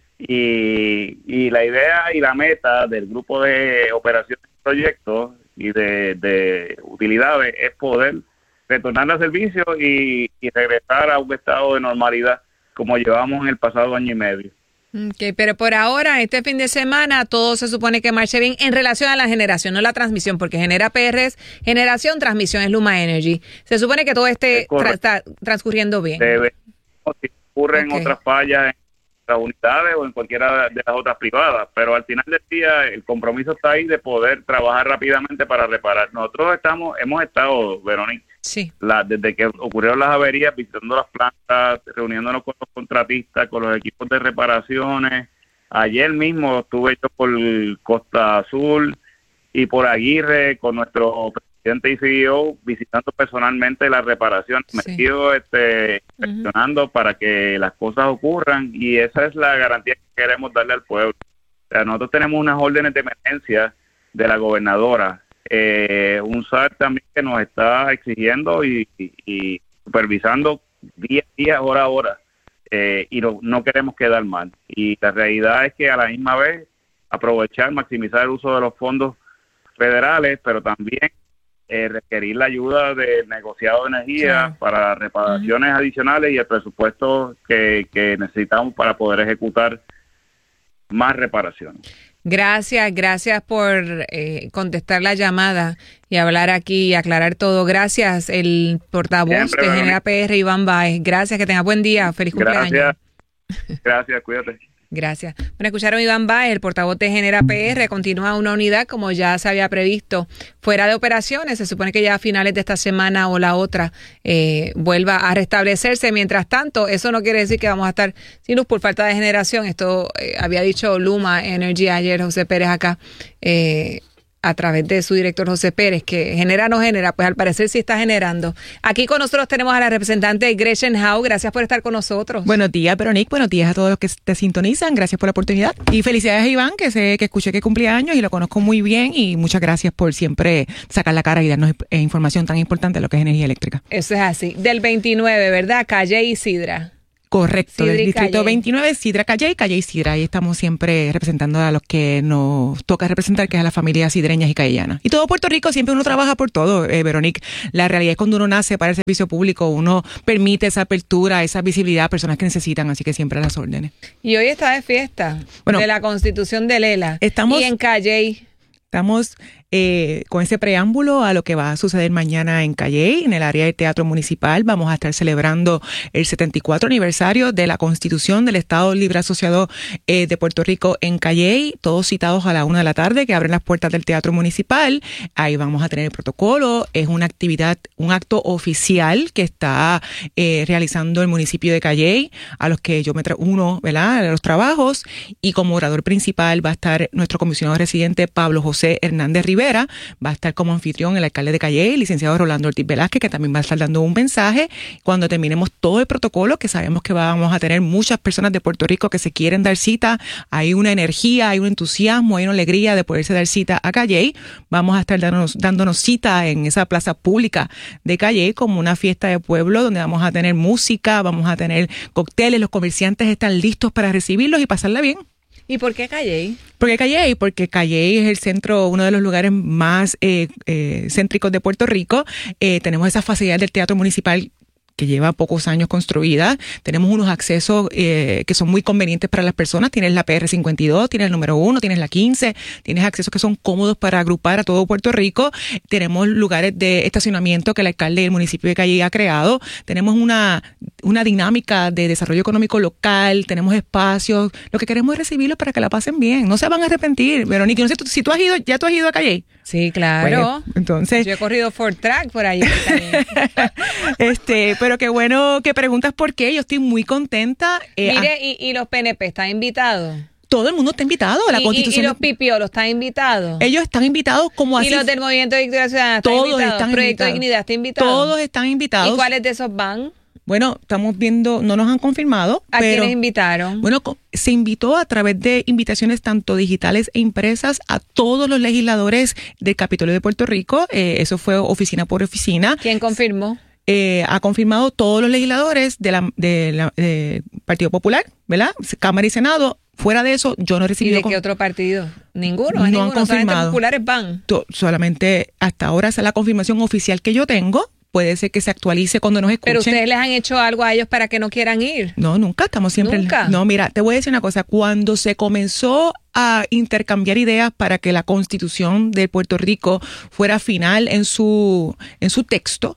Y la idea y la meta del grupo de operaciones de proyectos y de utilidades es poder retornar al servicio y regresar a un estado de normalidad como llevamos en el pasado año y medio. Pero por ahora, este fin de semana, todo se supone que marche bien en relación a la generación, no la transmisión, porque Genera PR es generación, transmisión es Luma Energy. Se supone que todo esté transcurriendo bien. Si ocurren otras fallas en las unidades o en cualquiera de las otras privadas, pero al final del día el compromiso está ahí de poder trabajar rápidamente para reparar. Nosotros hemos estado, Verónica, desde que ocurrieron las averías, visitando las plantas, reuniéndonos con los contratistas, con los equipos de reparaciones. Ayer mismo estuve yo por Costa Azul y por Aguirre con nuestro presidente y CEO visitando personalmente las reparaciones, metido inspeccionando para que las cosas ocurran, y esa es la garantía que queremos darle al pueblo. O sea, nosotros tenemos unas órdenes de emergencia de la gobernadora, un SAR también que nos está exigiendo y supervisando día a día, hora a hora, y no queremos quedar mal. Y la realidad es que a la misma vez aprovechar, maximizar el uso de los fondos federales, pero también requerir la ayuda del negociado de energía para reparaciones adicionales y el presupuesto que necesitamos para poder ejecutar más reparaciones. Gracias por contestar la llamada y hablar aquí y aclarar todo. Gracias, el portavoz de Genera PR, Iván Báez. Gracias, que tengas buen día. Feliz cumpleaños. Gracias, cuídate. Gracias. Bueno, escucharon Iván Báez, el portavoz de Genera PR. Continúa una unidad, como ya se había previsto, fuera de operaciones. Se supone que ya a finales de esta semana o la otra vuelva a restablecerse. Mientras tanto, eso no quiere decir que vamos a estar sin luz por falta de generación. Esto había dicho Luma Energy ayer, José Pérez acá, a través de su director José Pérez, que genera o no genera, pues al parecer sí está generando. Aquí con nosotros tenemos a la representante Gretchen Howe. Gracias por estar con nosotros. Buenos días, Veronique. Buenos días a todos los que te sintonizan. Gracias por la oportunidad. Y felicidades a Iván, que escuché que cumplía años y lo conozco muy bien. Y muchas gracias por siempre sacar la cara y darnos información tan importante de lo que es energía eléctrica. Eso es así. Del 29, ¿verdad? Calle y Sidra. Correcto, Sidra del y distrito Calle. 29, Sidra Calle y Sidra. Ahí estamos siempre representando a los que nos toca representar, que es a las familias sidreñas y callellanas. Y todo Puerto Rico, siempre uno trabaja por todo, Veronique. La realidad es cuando uno nace para el servicio público, uno permite esa apertura, esa visibilidad a personas que necesitan, así que siempre a las órdenes. Y hoy está de fiesta, de la Constitución de Lela. Estamos, y en Calle. Estamos con ese preámbulo a lo que va a suceder mañana en Calley, en el área del Teatro Municipal. Vamos a estar celebrando el 74 aniversario de la Constitución del Estado Libre Asociado de Puerto Rico en Calley, todos citados a la 1 de la tarde, que abren las puertas del Teatro Municipal. Ahí vamos a tener el protocolo. Es una actividad, un acto oficial que está realizando el municipio de Calley, a los que yo me uno, ¿verdad?, a los trabajos, y como orador principal va a estar nuestro comisionado residente Pablo José Hernández Rivera. Va a estar como anfitrión el alcalde de Calley, el licenciado Rolando Ortiz Velázquez, que también va a estar dando un mensaje. Cuando terminemos todo el protocolo, que sabemos que vamos a tener muchas personas de Puerto Rico que se quieren dar cita, hay una energía, hay un entusiasmo, hay una alegría de poderse dar cita a Calley. Vamos a estar dándonos cita en esa plaza pública de Calley como una fiesta de pueblo donde vamos a tener música, vamos a tener cócteles, los comerciantes están listos para recibirlos y pasarla bien. ¿Y por qué Calley? ¿Por qué Calley? Porque Calley es el centro, uno de los lugares más céntricos de Puerto Rico. Tenemos esa facilidad del Teatro Municipal que lleva pocos años construida. Tenemos unos accesos que son muy convenientes para las personas. Tienes la PR52, tienes el número 1, tienes la 15, tienes accesos que son cómodos para agrupar a todo Puerto Rico. Tenemos lugares de estacionamiento que el alcalde del municipio de Calley ha creado. Tenemos una dinámica de desarrollo económico local, tenemos espacios. Lo que queremos es recibirlos para que la pasen bien. No se van a arrepentir. Verónica, no sé, si tú has ido a Calley. Sí, claro. Pues, entonces, yo he corrido Ford Track por ahí. Pero qué bueno que preguntas por qué. Yo estoy muy contenta. Mire, y los PNP están invitados. Todo el mundo está invitado a la Constitución. ¿Y los pipiolos están invitados? Ellos están invitados como así. ¿Y los del Movimiento de Victoria Ciudadana están invitados? Todos están ¿Proyecto de Dignidad está invitado? Todos están invitados. ¿Y cuáles de esos van? Bueno, estamos viendo, no nos han confirmado. ¿A quiénes invitaron? Bueno, se invitó a través de invitaciones tanto digitales e impresas a todos los legisladores del Capitolio de Puerto Rico. Eso fue oficina por oficina. ¿Quién confirmó? Ha confirmado todos los legisladores del Partido Popular, ¿verdad? Cámara y Senado. Fuera de eso, yo no he recibido... ¿Y de qué otro partido? Ninguno. No han confirmado. Los populares van. Solamente hasta ahora esa es la confirmación oficial que yo tengo. Puede ser que se actualice cuando nos escuchen. ¿Pero ustedes les han hecho algo a ellos para que no quieran ir? No, nunca. Estamos siempre... ¿Nunca? No, mira, te voy a decir una cosa. Cuando se comenzó a intercambiar ideas para que la Constitución de Puerto Rico fuera final en su texto,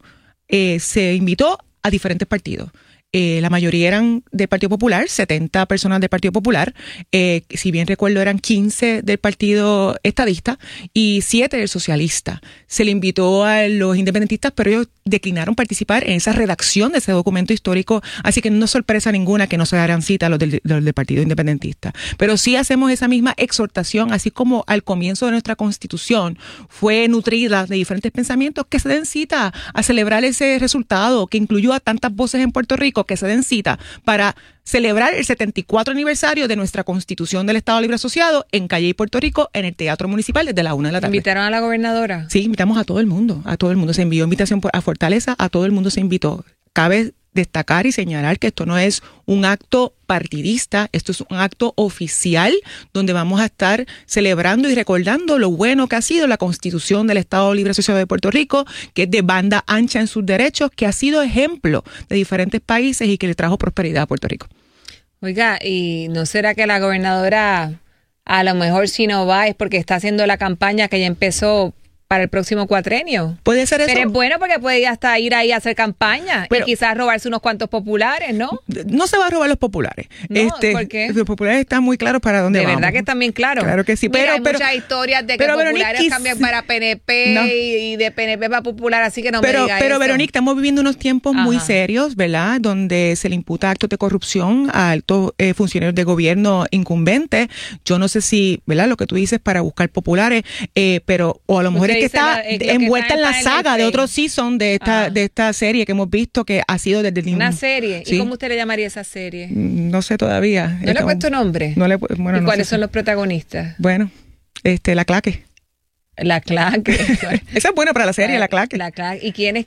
se invitó a diferentes partidos. La mayoría eran del Partido Popular, 70 personas del Partido Popular, si bien recuerdo eran 15 del Partido Estadista y 7 del Socialista. Se le invitó a los independentistas, pero ellos declinaron participar en esa redacción de ese documento histórico, así que no es sorpresa ninguna que no se darán cita a los del Partido Independentista. Pero sí hacemos esa misma exhortación, así como al comienzo de nuestra Constitución fue nutrida de diferentes pensamientos, que se den cita a celebrar ese resultado que incluyó a tantas voces en Puerto Rico, que se den cita para celebrar el 74 aniversario de nuestra Constitución del Estado Libre Asociado en Calley, Puerto Rico, en el Teatro Municipal desde la 1 de la tarde. ¿Invitaron a la gobernadora? Sí, invitamos a todo el mundo, se envió invitación a Fortaleza, a todo el mundo se invitó. Cabe destacar y señalar que esto no es un acto partidista, esto es un acto oficial donde vamos a estar celebrando y recordando lo bueno que ha sido la Constitución del Estado Libre Asociado de Puerto Rico, que es de banda ancha en sus derechos, que ha sido ejemplo de diferentes países y que le trajo prosperidad a Puerto Rico. Oiga, ¿y no será que la gobernadora a lo mejor si no va es porque está haciendo la campaña que ya empezó para el próximo cuatrenio. Puede ser eso. Pero es bueno porque puede hasta ir ahí a hacer campaña y quizás robarse unos cuantos populares, ¿no? No se va a robar los populares. No, ¿por qué? Los populares están muy claros para dónde vamos. De verdad que están bien claros. Claro que sí. Mira, hay muchas historias de que populares cambian para PNP y de PNP para popular, así que no me diga eso. Pero Verónica, estamos viviendo unos tiempos muy serios, ¿verdad? Donde se le imputa actos de corrupción a altos funcionarios de gobierno incumbentes. Yo no sé si, ¿verdad? Lo que tú dices para buscar populares, pero o a lo mejor es que está envuelta en la saga de otro season de esta serie que hemos visto que ha sido desde el una serie. ¿Sí? ¿Y cómo usted le llamaría esa serie? No sé todavía. ¿No le ha puesto nombre? No le, bueno, ¿Y no cuáles sé. son los protagonistas? Bueno, la Claque. La Claque. Esa es buena para la serie, la Claque. La Claque. ¿Y quiénes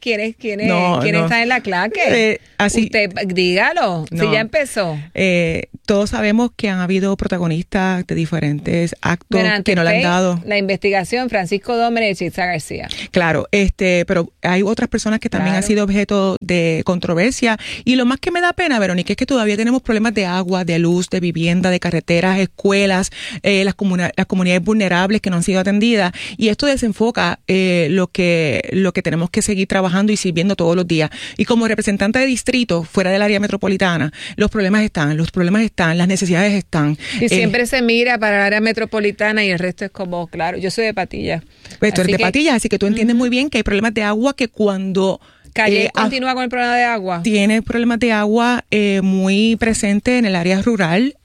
están en la Claque? Así, usted dígalo, no. si ya empezó. Todos sabemos que han habido protagonistas de diferentes actos que no le han dado. La investigación, Francisco Dómenes y Chitza García. Claro, pero hay otras personas que también han sido objeto de controversia. Y lo más que me da pena, Verónica, es que todavía tenemos problemas de agua, de luz, de vivienda, de carreteras, escuelas, las comunidades vulnerables que no han sido atendidas. Y esto desenfoca lo que tenemos que seguir trabajando y sirviendo todos los días. Y como representante de distrito fuera del área metropolitana, los problemas están, las necesidades están. Y siempre se mira para el área metropolitana y el resto es como, claro, yo soy de Patillas. Pues tú eres de Patillas, así que tú entiendes muy bien que hay problemas de agua que cuando... Calle continúa con el problema de agua. Tiene problemas de agua muy presentes en el área rural.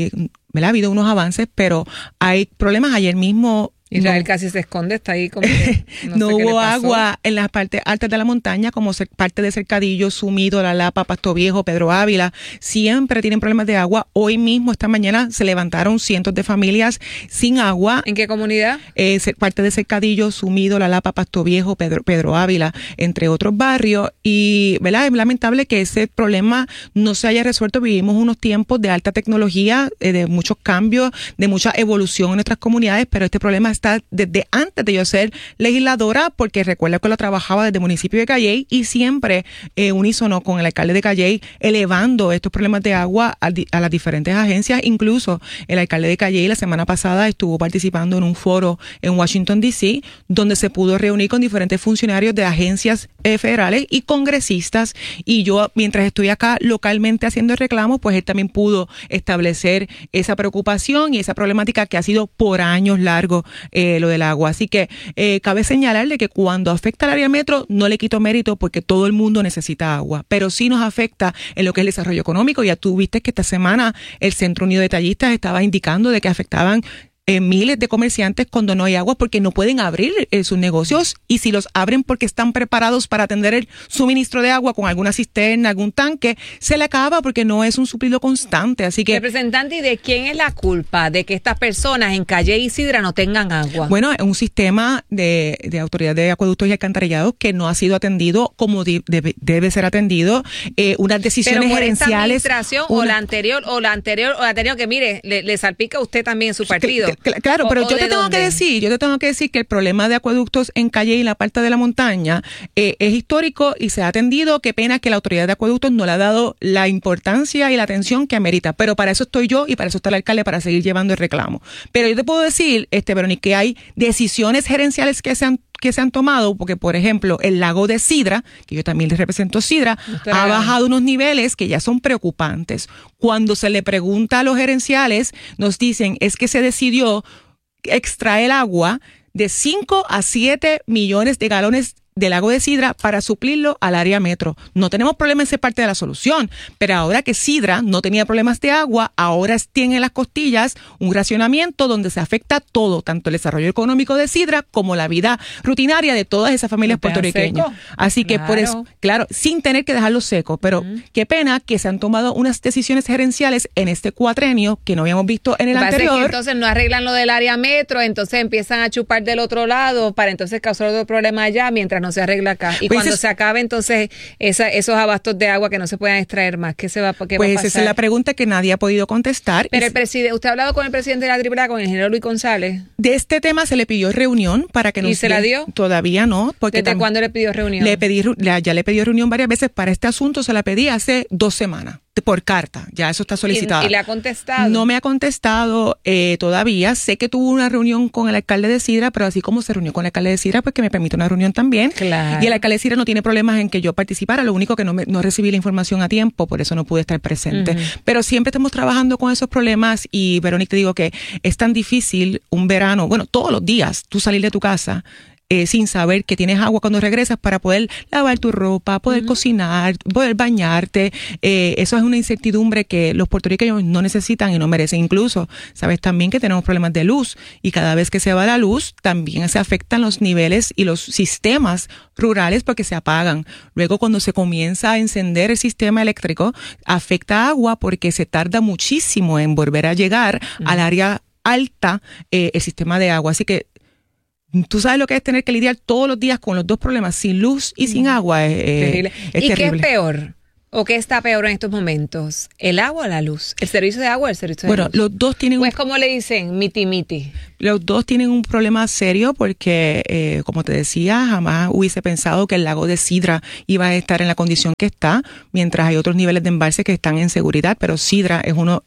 Ha habido unos avances, pero hay problemas. Ayer mismo... Israel casi se esconde, está ahí como no hubo agua en las partes altas de la montaña, como parte de Cercadillo, Sumido, La Lapa, Pasto Viejo, Pedro Ávila. Siempre tienen problemas de agua. Hoy mismo, esta mañana, se levantaron cientos de familias sin agua. ¿En qué comunidad? Parte de Cercadillo, Sumido, La Lapa, Pasto Viejo, Pedro Ávila, entre otros barrios. Y, ¿verdad? Es lamentable que ese problema no se haya resuelto. Vivimos unos tiempos de alta tecnología, de muchos cambios, de mucha evolución en nuestras comunidades, pero este problema está desde antes de yo ser legisladora, porque recuerdo que lo trabajaba desde el municipio de Calley y siempre unísono con el alcalde de Calley, elevando estos problemas de agua a las diferentes agencias. Incluso el alcalde de Calley la semana pasada estuvo participando en un foro en Washington, D.C., donde se pudo reunir con diferentes funcionarios de agencias federales y congresistas. Y yo, mientras estoy acá localmente haciendo el reclamo, pues él también pudo establecer esa preocupación y esa problemática que ha sido por años largos lo del agua. Así que cabe señalarle que cuando afecta al área metro no le quito mérito porque todo el mundo necesita agua, pero sí nos afecta en lo que es el desarrollo económico. Ya tú viste que esta semana el Centro Unido de Tallistas estaba indicando de que afectaban miles de comerciantes cuando no hay agua porque no pueden abrir sus negocios, y si los abren porque están preparados para atender el suministro de agua con alguna cisterna, algún tanque, se le acaba porque no es un suplido constante. Así que, representante, ¿y de quién es la culpa de que estas personas en Calley y Sidra no tengan agua? Bueno, es un sistema de autoridad de acueductos y alcantarillados que no ha sido atendido como debe ser atendido. Unas decisiones pero por gerenciales. Esta administración o la anterior que mire, le salpica a usted también su partido. Claro, pero yo te tengo que decir que el problema de acueductos en Calley y la parte de la montaña es histórico y se ha atendido. Qué pena que la autoridad de acueductos no le ha dado la importancia y la atención que amerita, pero para eso estoy yo y para eso está el alcalde, para seguir llevando el reclamo. Pero yo te puedo decir, Verónica, que hay decisiones gerenciales que se han tomado, porque por ejemplo el lago de Sidra, que yo también le represento Sidra, ha bajado unos niveles que ya son preocupantes. Cuando se le pregunta a los gerenciales, nos dicen es que se decidió extraer agua de 5 a 7 millones de galones del lago de Sidra para suplirlo al área metro. No tenemos problemas en esa parte de la solución, pero ahora que Sidra no tenía problemas de agua, ahora tiene en las costillas un racionamiento donde se afecta todo, tanto el desarrollo económico de Sidra como la vida rutinaria de todas esas familias puertorriqueñas. Así que por eso, claro, sin tener que dejarlo seco, pero qué pena que se han tomado unas decisiones gerenciales en este cuatrenio que no habíamos visto en el anterior. Que entonces no arreglan lo del área metro, entonces empiezan a chupar del otro lado para entonces causar otro problema allá mientras no se arregla acá. Y pues cuando se acabe entonces esos abastos de agua que no se puedan extraer más, ¿qué va a pasar? Esa es la pregunta que nadie ha podido contestar. Pero ¿usted ha hablado con el presidente de la AAA, con el ingeniero Luis González? De este tema se le pidió reunión para que nos... ¿Y se la dio? Todavía no. ¿Desde cuándo le pidió reunión? Ya le pidió reunión varias veces para este asunto, se la pedí hace 2 semanas. por carta, ya eso está solicitado. ¿Y le ha contestado? No me ha contestado todavía. Sé que tuvo una reunión con el alcalde de Sidra, pero así como se reunió con el alcalde de Sidra, pues que me permite una reunión también. Claro. Y el alcalde de Sidra no tiene problemas en que yo participara, lo único que no recibí la información a tiempo, por eso no pude estar presente. Pero siempre estamos trabajando con esos problemas y, Verónica, te digo que es tan difícil un verano, bueno, todos los días, tú salir de tu casa sin saber que tienes agua cuando regresas para poder lavar tu ropa, poder cocinar, poder bañarte. Eso es una incertidumbre que los puertorriqueños no necesitan y no merecen. Incluso, sabes también que tenemos problemas de luz y cada vez que se va la luz también se afectan los niveles y los sistemas rurales porque se apagan. Luego cuando se comienza a encender el sistema eléctrico, afecta agua porque se tarda muchísimo en volver a llegar al área alta el sistema de agua. Así que tú sabes lo que es tener que lidiar todos los días con los dos problemas, sin luz y sin agua. Terrible. Es ¿Y terrible. qué es peor? ¿O qué está peor en estos momentos? ¿El agua o la luz? ¿El servicio de agua o el servicio de luz? Bueno, los dos tienen... ¿O es como le dicen, miti-miti? Los dos tienen un problema serio porque, como te decía, jamás hubiese pensado que el lago de Sidra iba a estar en la condición que está, mientras hay otros niveles de embalse que están en seguridad, pero Sidra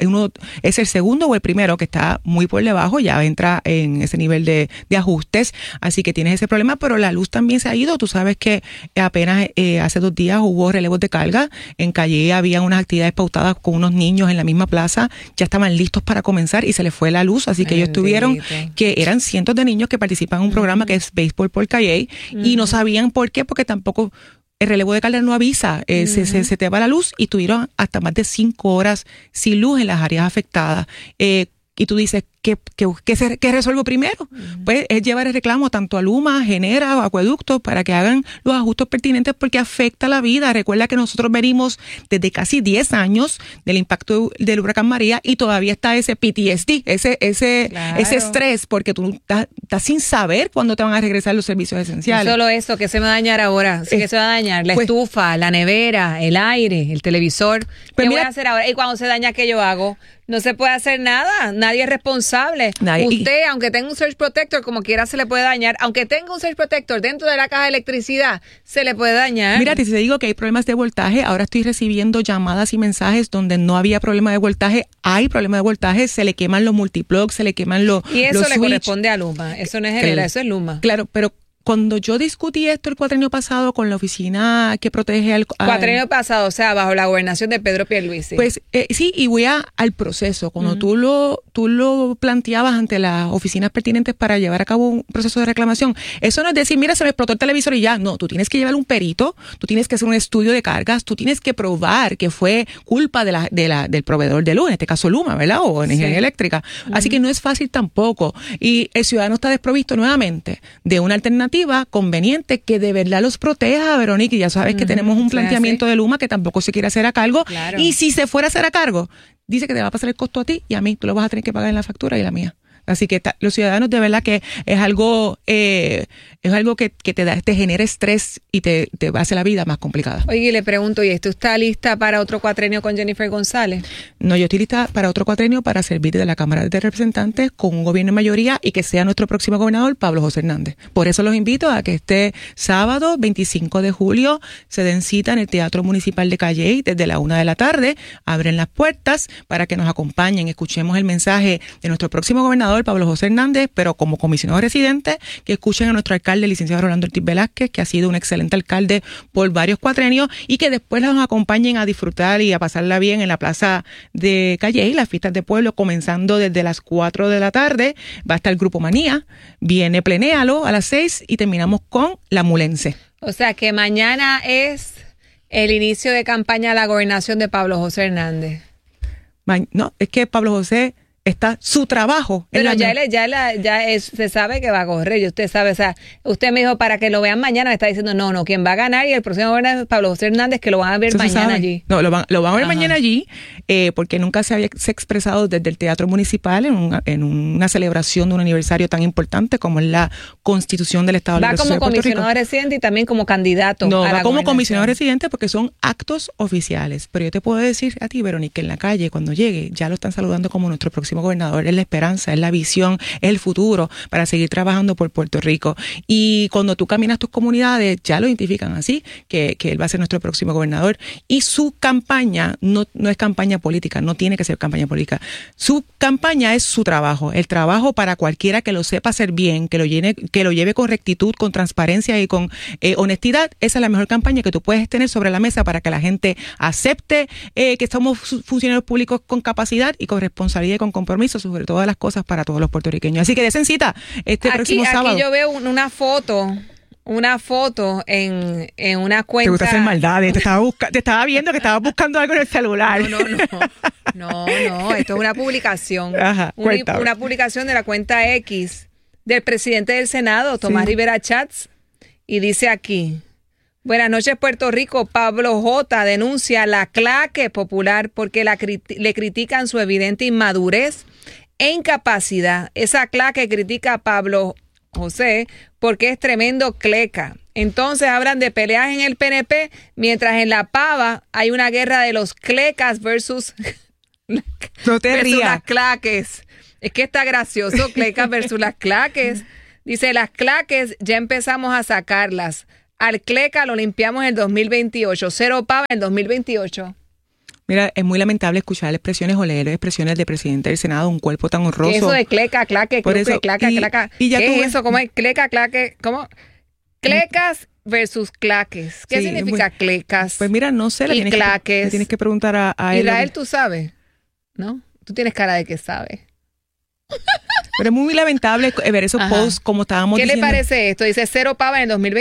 es el segundo o el primero que está muy por debajo, ya entra en ese nivel de ajustes, así que tienes ese problema, pero la luz también se ha ido. Tú sabes que apenas hace 2 días hubo relevos de carga, en Calle había unas actividades pautadas con unos niños en la misma plaza, ya estaban listos para comenzar y se les fue la luz, así que ellos tuvieron que eran cientos de niños que participan en un programa que es Béisbol por Calle y no sabían por qué, porque tampoco el relevo de carga no avisa, se te va la luz y tuvieron hasta más de 5 horas sin luz en las áreas afectadas. Y tú dices, ¿qué resuelvo primero? Pues es llevar el reclamo tanto a Luma, Genera, Acueductos, para que hagan los ajustes pertinentes porque afecta la vida. Recuerda que nosotros venimos desde casi 10 años del impacto del huracán María y todavía está ese PTSD, ese estrés, porque tú estás sin saber cuándo te van a regresar los servicios esenciales. No solo eso, que se me va a dañar ahora, que se va a dañar la estufa, la nevera, el aire, el televisor. ¿Qué voy a hacer ahora? Y cuando se daña, ¿qué yo hago? No se puede hacer nada, nadie es responsable. Usted, aunque tenga un surge protector, como quiera se le puede dañar. Aunque tenga un surge protector dentro de la caja de electricidad, se le puede dañar. Mira, si te digo que hay problemas de voltaje, ahora estoy recibiendo llamadas y mensajes donde no había problema de voltaje, hay problema de voltaje, se le queman los multiplugs, se le queman los y eso los le switch. Corresponde a Luma, eso no es Genera, eso es Luma. Claro, pero cuando yo discutí esto el cuatrienio pasado con la oficina que protege al cuatrienio pasado, o sea, bajo la gobernación de Pedro Pierluisi. Pues sí, y voy al proceso. Cuando tú lo planteabas ante las oficinas pertinentes para llevar a cabo un proceso de reclamación, eso no es decir, mira, se me explotó el televisor y ya. No, tú tienes que llevar un perito, tú tienes que hacer un estudio de cargas, tú tienes que probar que fue culpa del proveedor de luz, en este caso Luma, ¿verdad? O Energía Eléctrica. Así que no es fácil tampoco. Y el ciudadano está desprovisto nuevamente de una alternativa conveniente que de verdad los proteja, Verónica, y ya sabes que tenemos un planteamiento de Luma que tampoco se quiere hacer a cargo, y si se fuera a hacer a cargo, dice que te va a pasar el costo a ti y a mí, tú lo vas a tener que pagar en la factura y la mía. Así que los ciudadanos de verdad que es algo que te genera estrés y te hace la vida más complicada. Oye, le pregunto, ¿y tú estás lista para otro cuatrenio con Jennifer González? No, yo estoy lista para otro cuatrenio para servir de la Cámara de Representantes con un gobierno en mayoría y que sea nuestro próximo gobernador, Pablo José Hernández. Por eso los invito a que este sábado, 25 de julio, se den cita en el Teatro Municipal de Calley desde la 1 de la tarde. Abren las puertas para que nos acompañen, escuchemos el mensaje de nuestro próximo gobernador, Pablo José Hernández, pero como comisionado residente, que escuchen a nuestro alcalde, el licenciado Rolando Ortiz Velázquez, que ha sido un excelente alcalde por varios cuatrenios, y que después nos acompañen a disfrutar y a pasarla bien en la plaza de Calley, las fiestas de pueblo, comenzando desde las 4 de la tarde. Va a estar el Grupo Manía, viene Plenéalo a las 6 y terminamos con La Mulense. O sea que mañana es el inicio de campaña a la gobernación de Pablo José Hernández. No, es que Pablo José está su trabajo. Pero se sabe que va a correr, y usted sabe, o sea, usted me dijo para que lo vean mañana, me está diciendo no, quien va a ganar y el próximo gobernador es Pablo José Hernández, que lo van a ver mañana allí. No, lo van a ver mañana allí, porque nunca se había expresado desde el Teatro Municipal en una celebración de un aniversario tan importante como es la Constitución del Estado Libre Asociado de Puerto Rico. Va como comisionado residente y también como candidato. No, va como comisionado residente porque son actos oficiales, pero yo te puedo decir a ti, Verónica, en la calle, cuando llegue, ya lo están saludando como nuestro próximo próximo gobernador, es la esperanza, es la visión, es el futuro para seguir trabajando por Puerto Rico. Y cuando tú caminas tus comunidades, ya lo identifican así, que él va a ser nuestro próximo gobernador. Y su campaña no es campaña política, no tiene que ser campaña política. Su campaña es su trabajo, el trabajo para cualquiera que lo sepa hacer bien, que lo lleve con rectitud, con transparencia y con honestidad. Esa es la mejor campaña que tú puedes tener sobre la mesa para que la gente acepte que somos funcionarios públicos con capacidad y con responsabilidad y con compromiso sobre todas las cosas para todos los puertorriqueños. Así que desen cita próximo sábado. Aquí yo veo una foto en una cuenta. Te gusta hacer maldades. Te estaba viendo que estabas buscando algo en el celular. No, esto es una publicación. Ajá, una publicación de la cuenta X del presidente del Senado, Tomás Rivera Chats, y dice aquí: buenas noches, Puerto Rico. Pablo J. denuncia la claque popular porque le critican su evidente inmadurez e incapacidad. Esa claque critica a Pablo José porque es tremendo cleca. Entonces hablan de peleas en el PNP, mientras en La Pava hay una guerra de los clecas versus las claques. Es que está gracioso, clecas versus las claques. Dice, las claques ya empezamos a sacarlas. Al cleca lo limpiamos en el 2028. Cero pava en el 2028. Mira, es muy lamentable escuchar expresiones o leer expresiones del presidente del Senado, un cuerpo tan honroso. Eso de cleca, claque, claque, claca. Y ya ¿qué es eso? ¿Cómo es? Cleca, claque, ¿cómo? Clecas versus claques. ¿Qué significa clecas? Pues mira, no sé. Y claques. Le tienes que preguntar a él. Israel, tú sabes, ¿no? Tú tienes cara de que sabes. Pero es muy lamentable ver esos posts como estábamos diciendo. ¿Qué le parece esto? Dice cero pava en el 2020.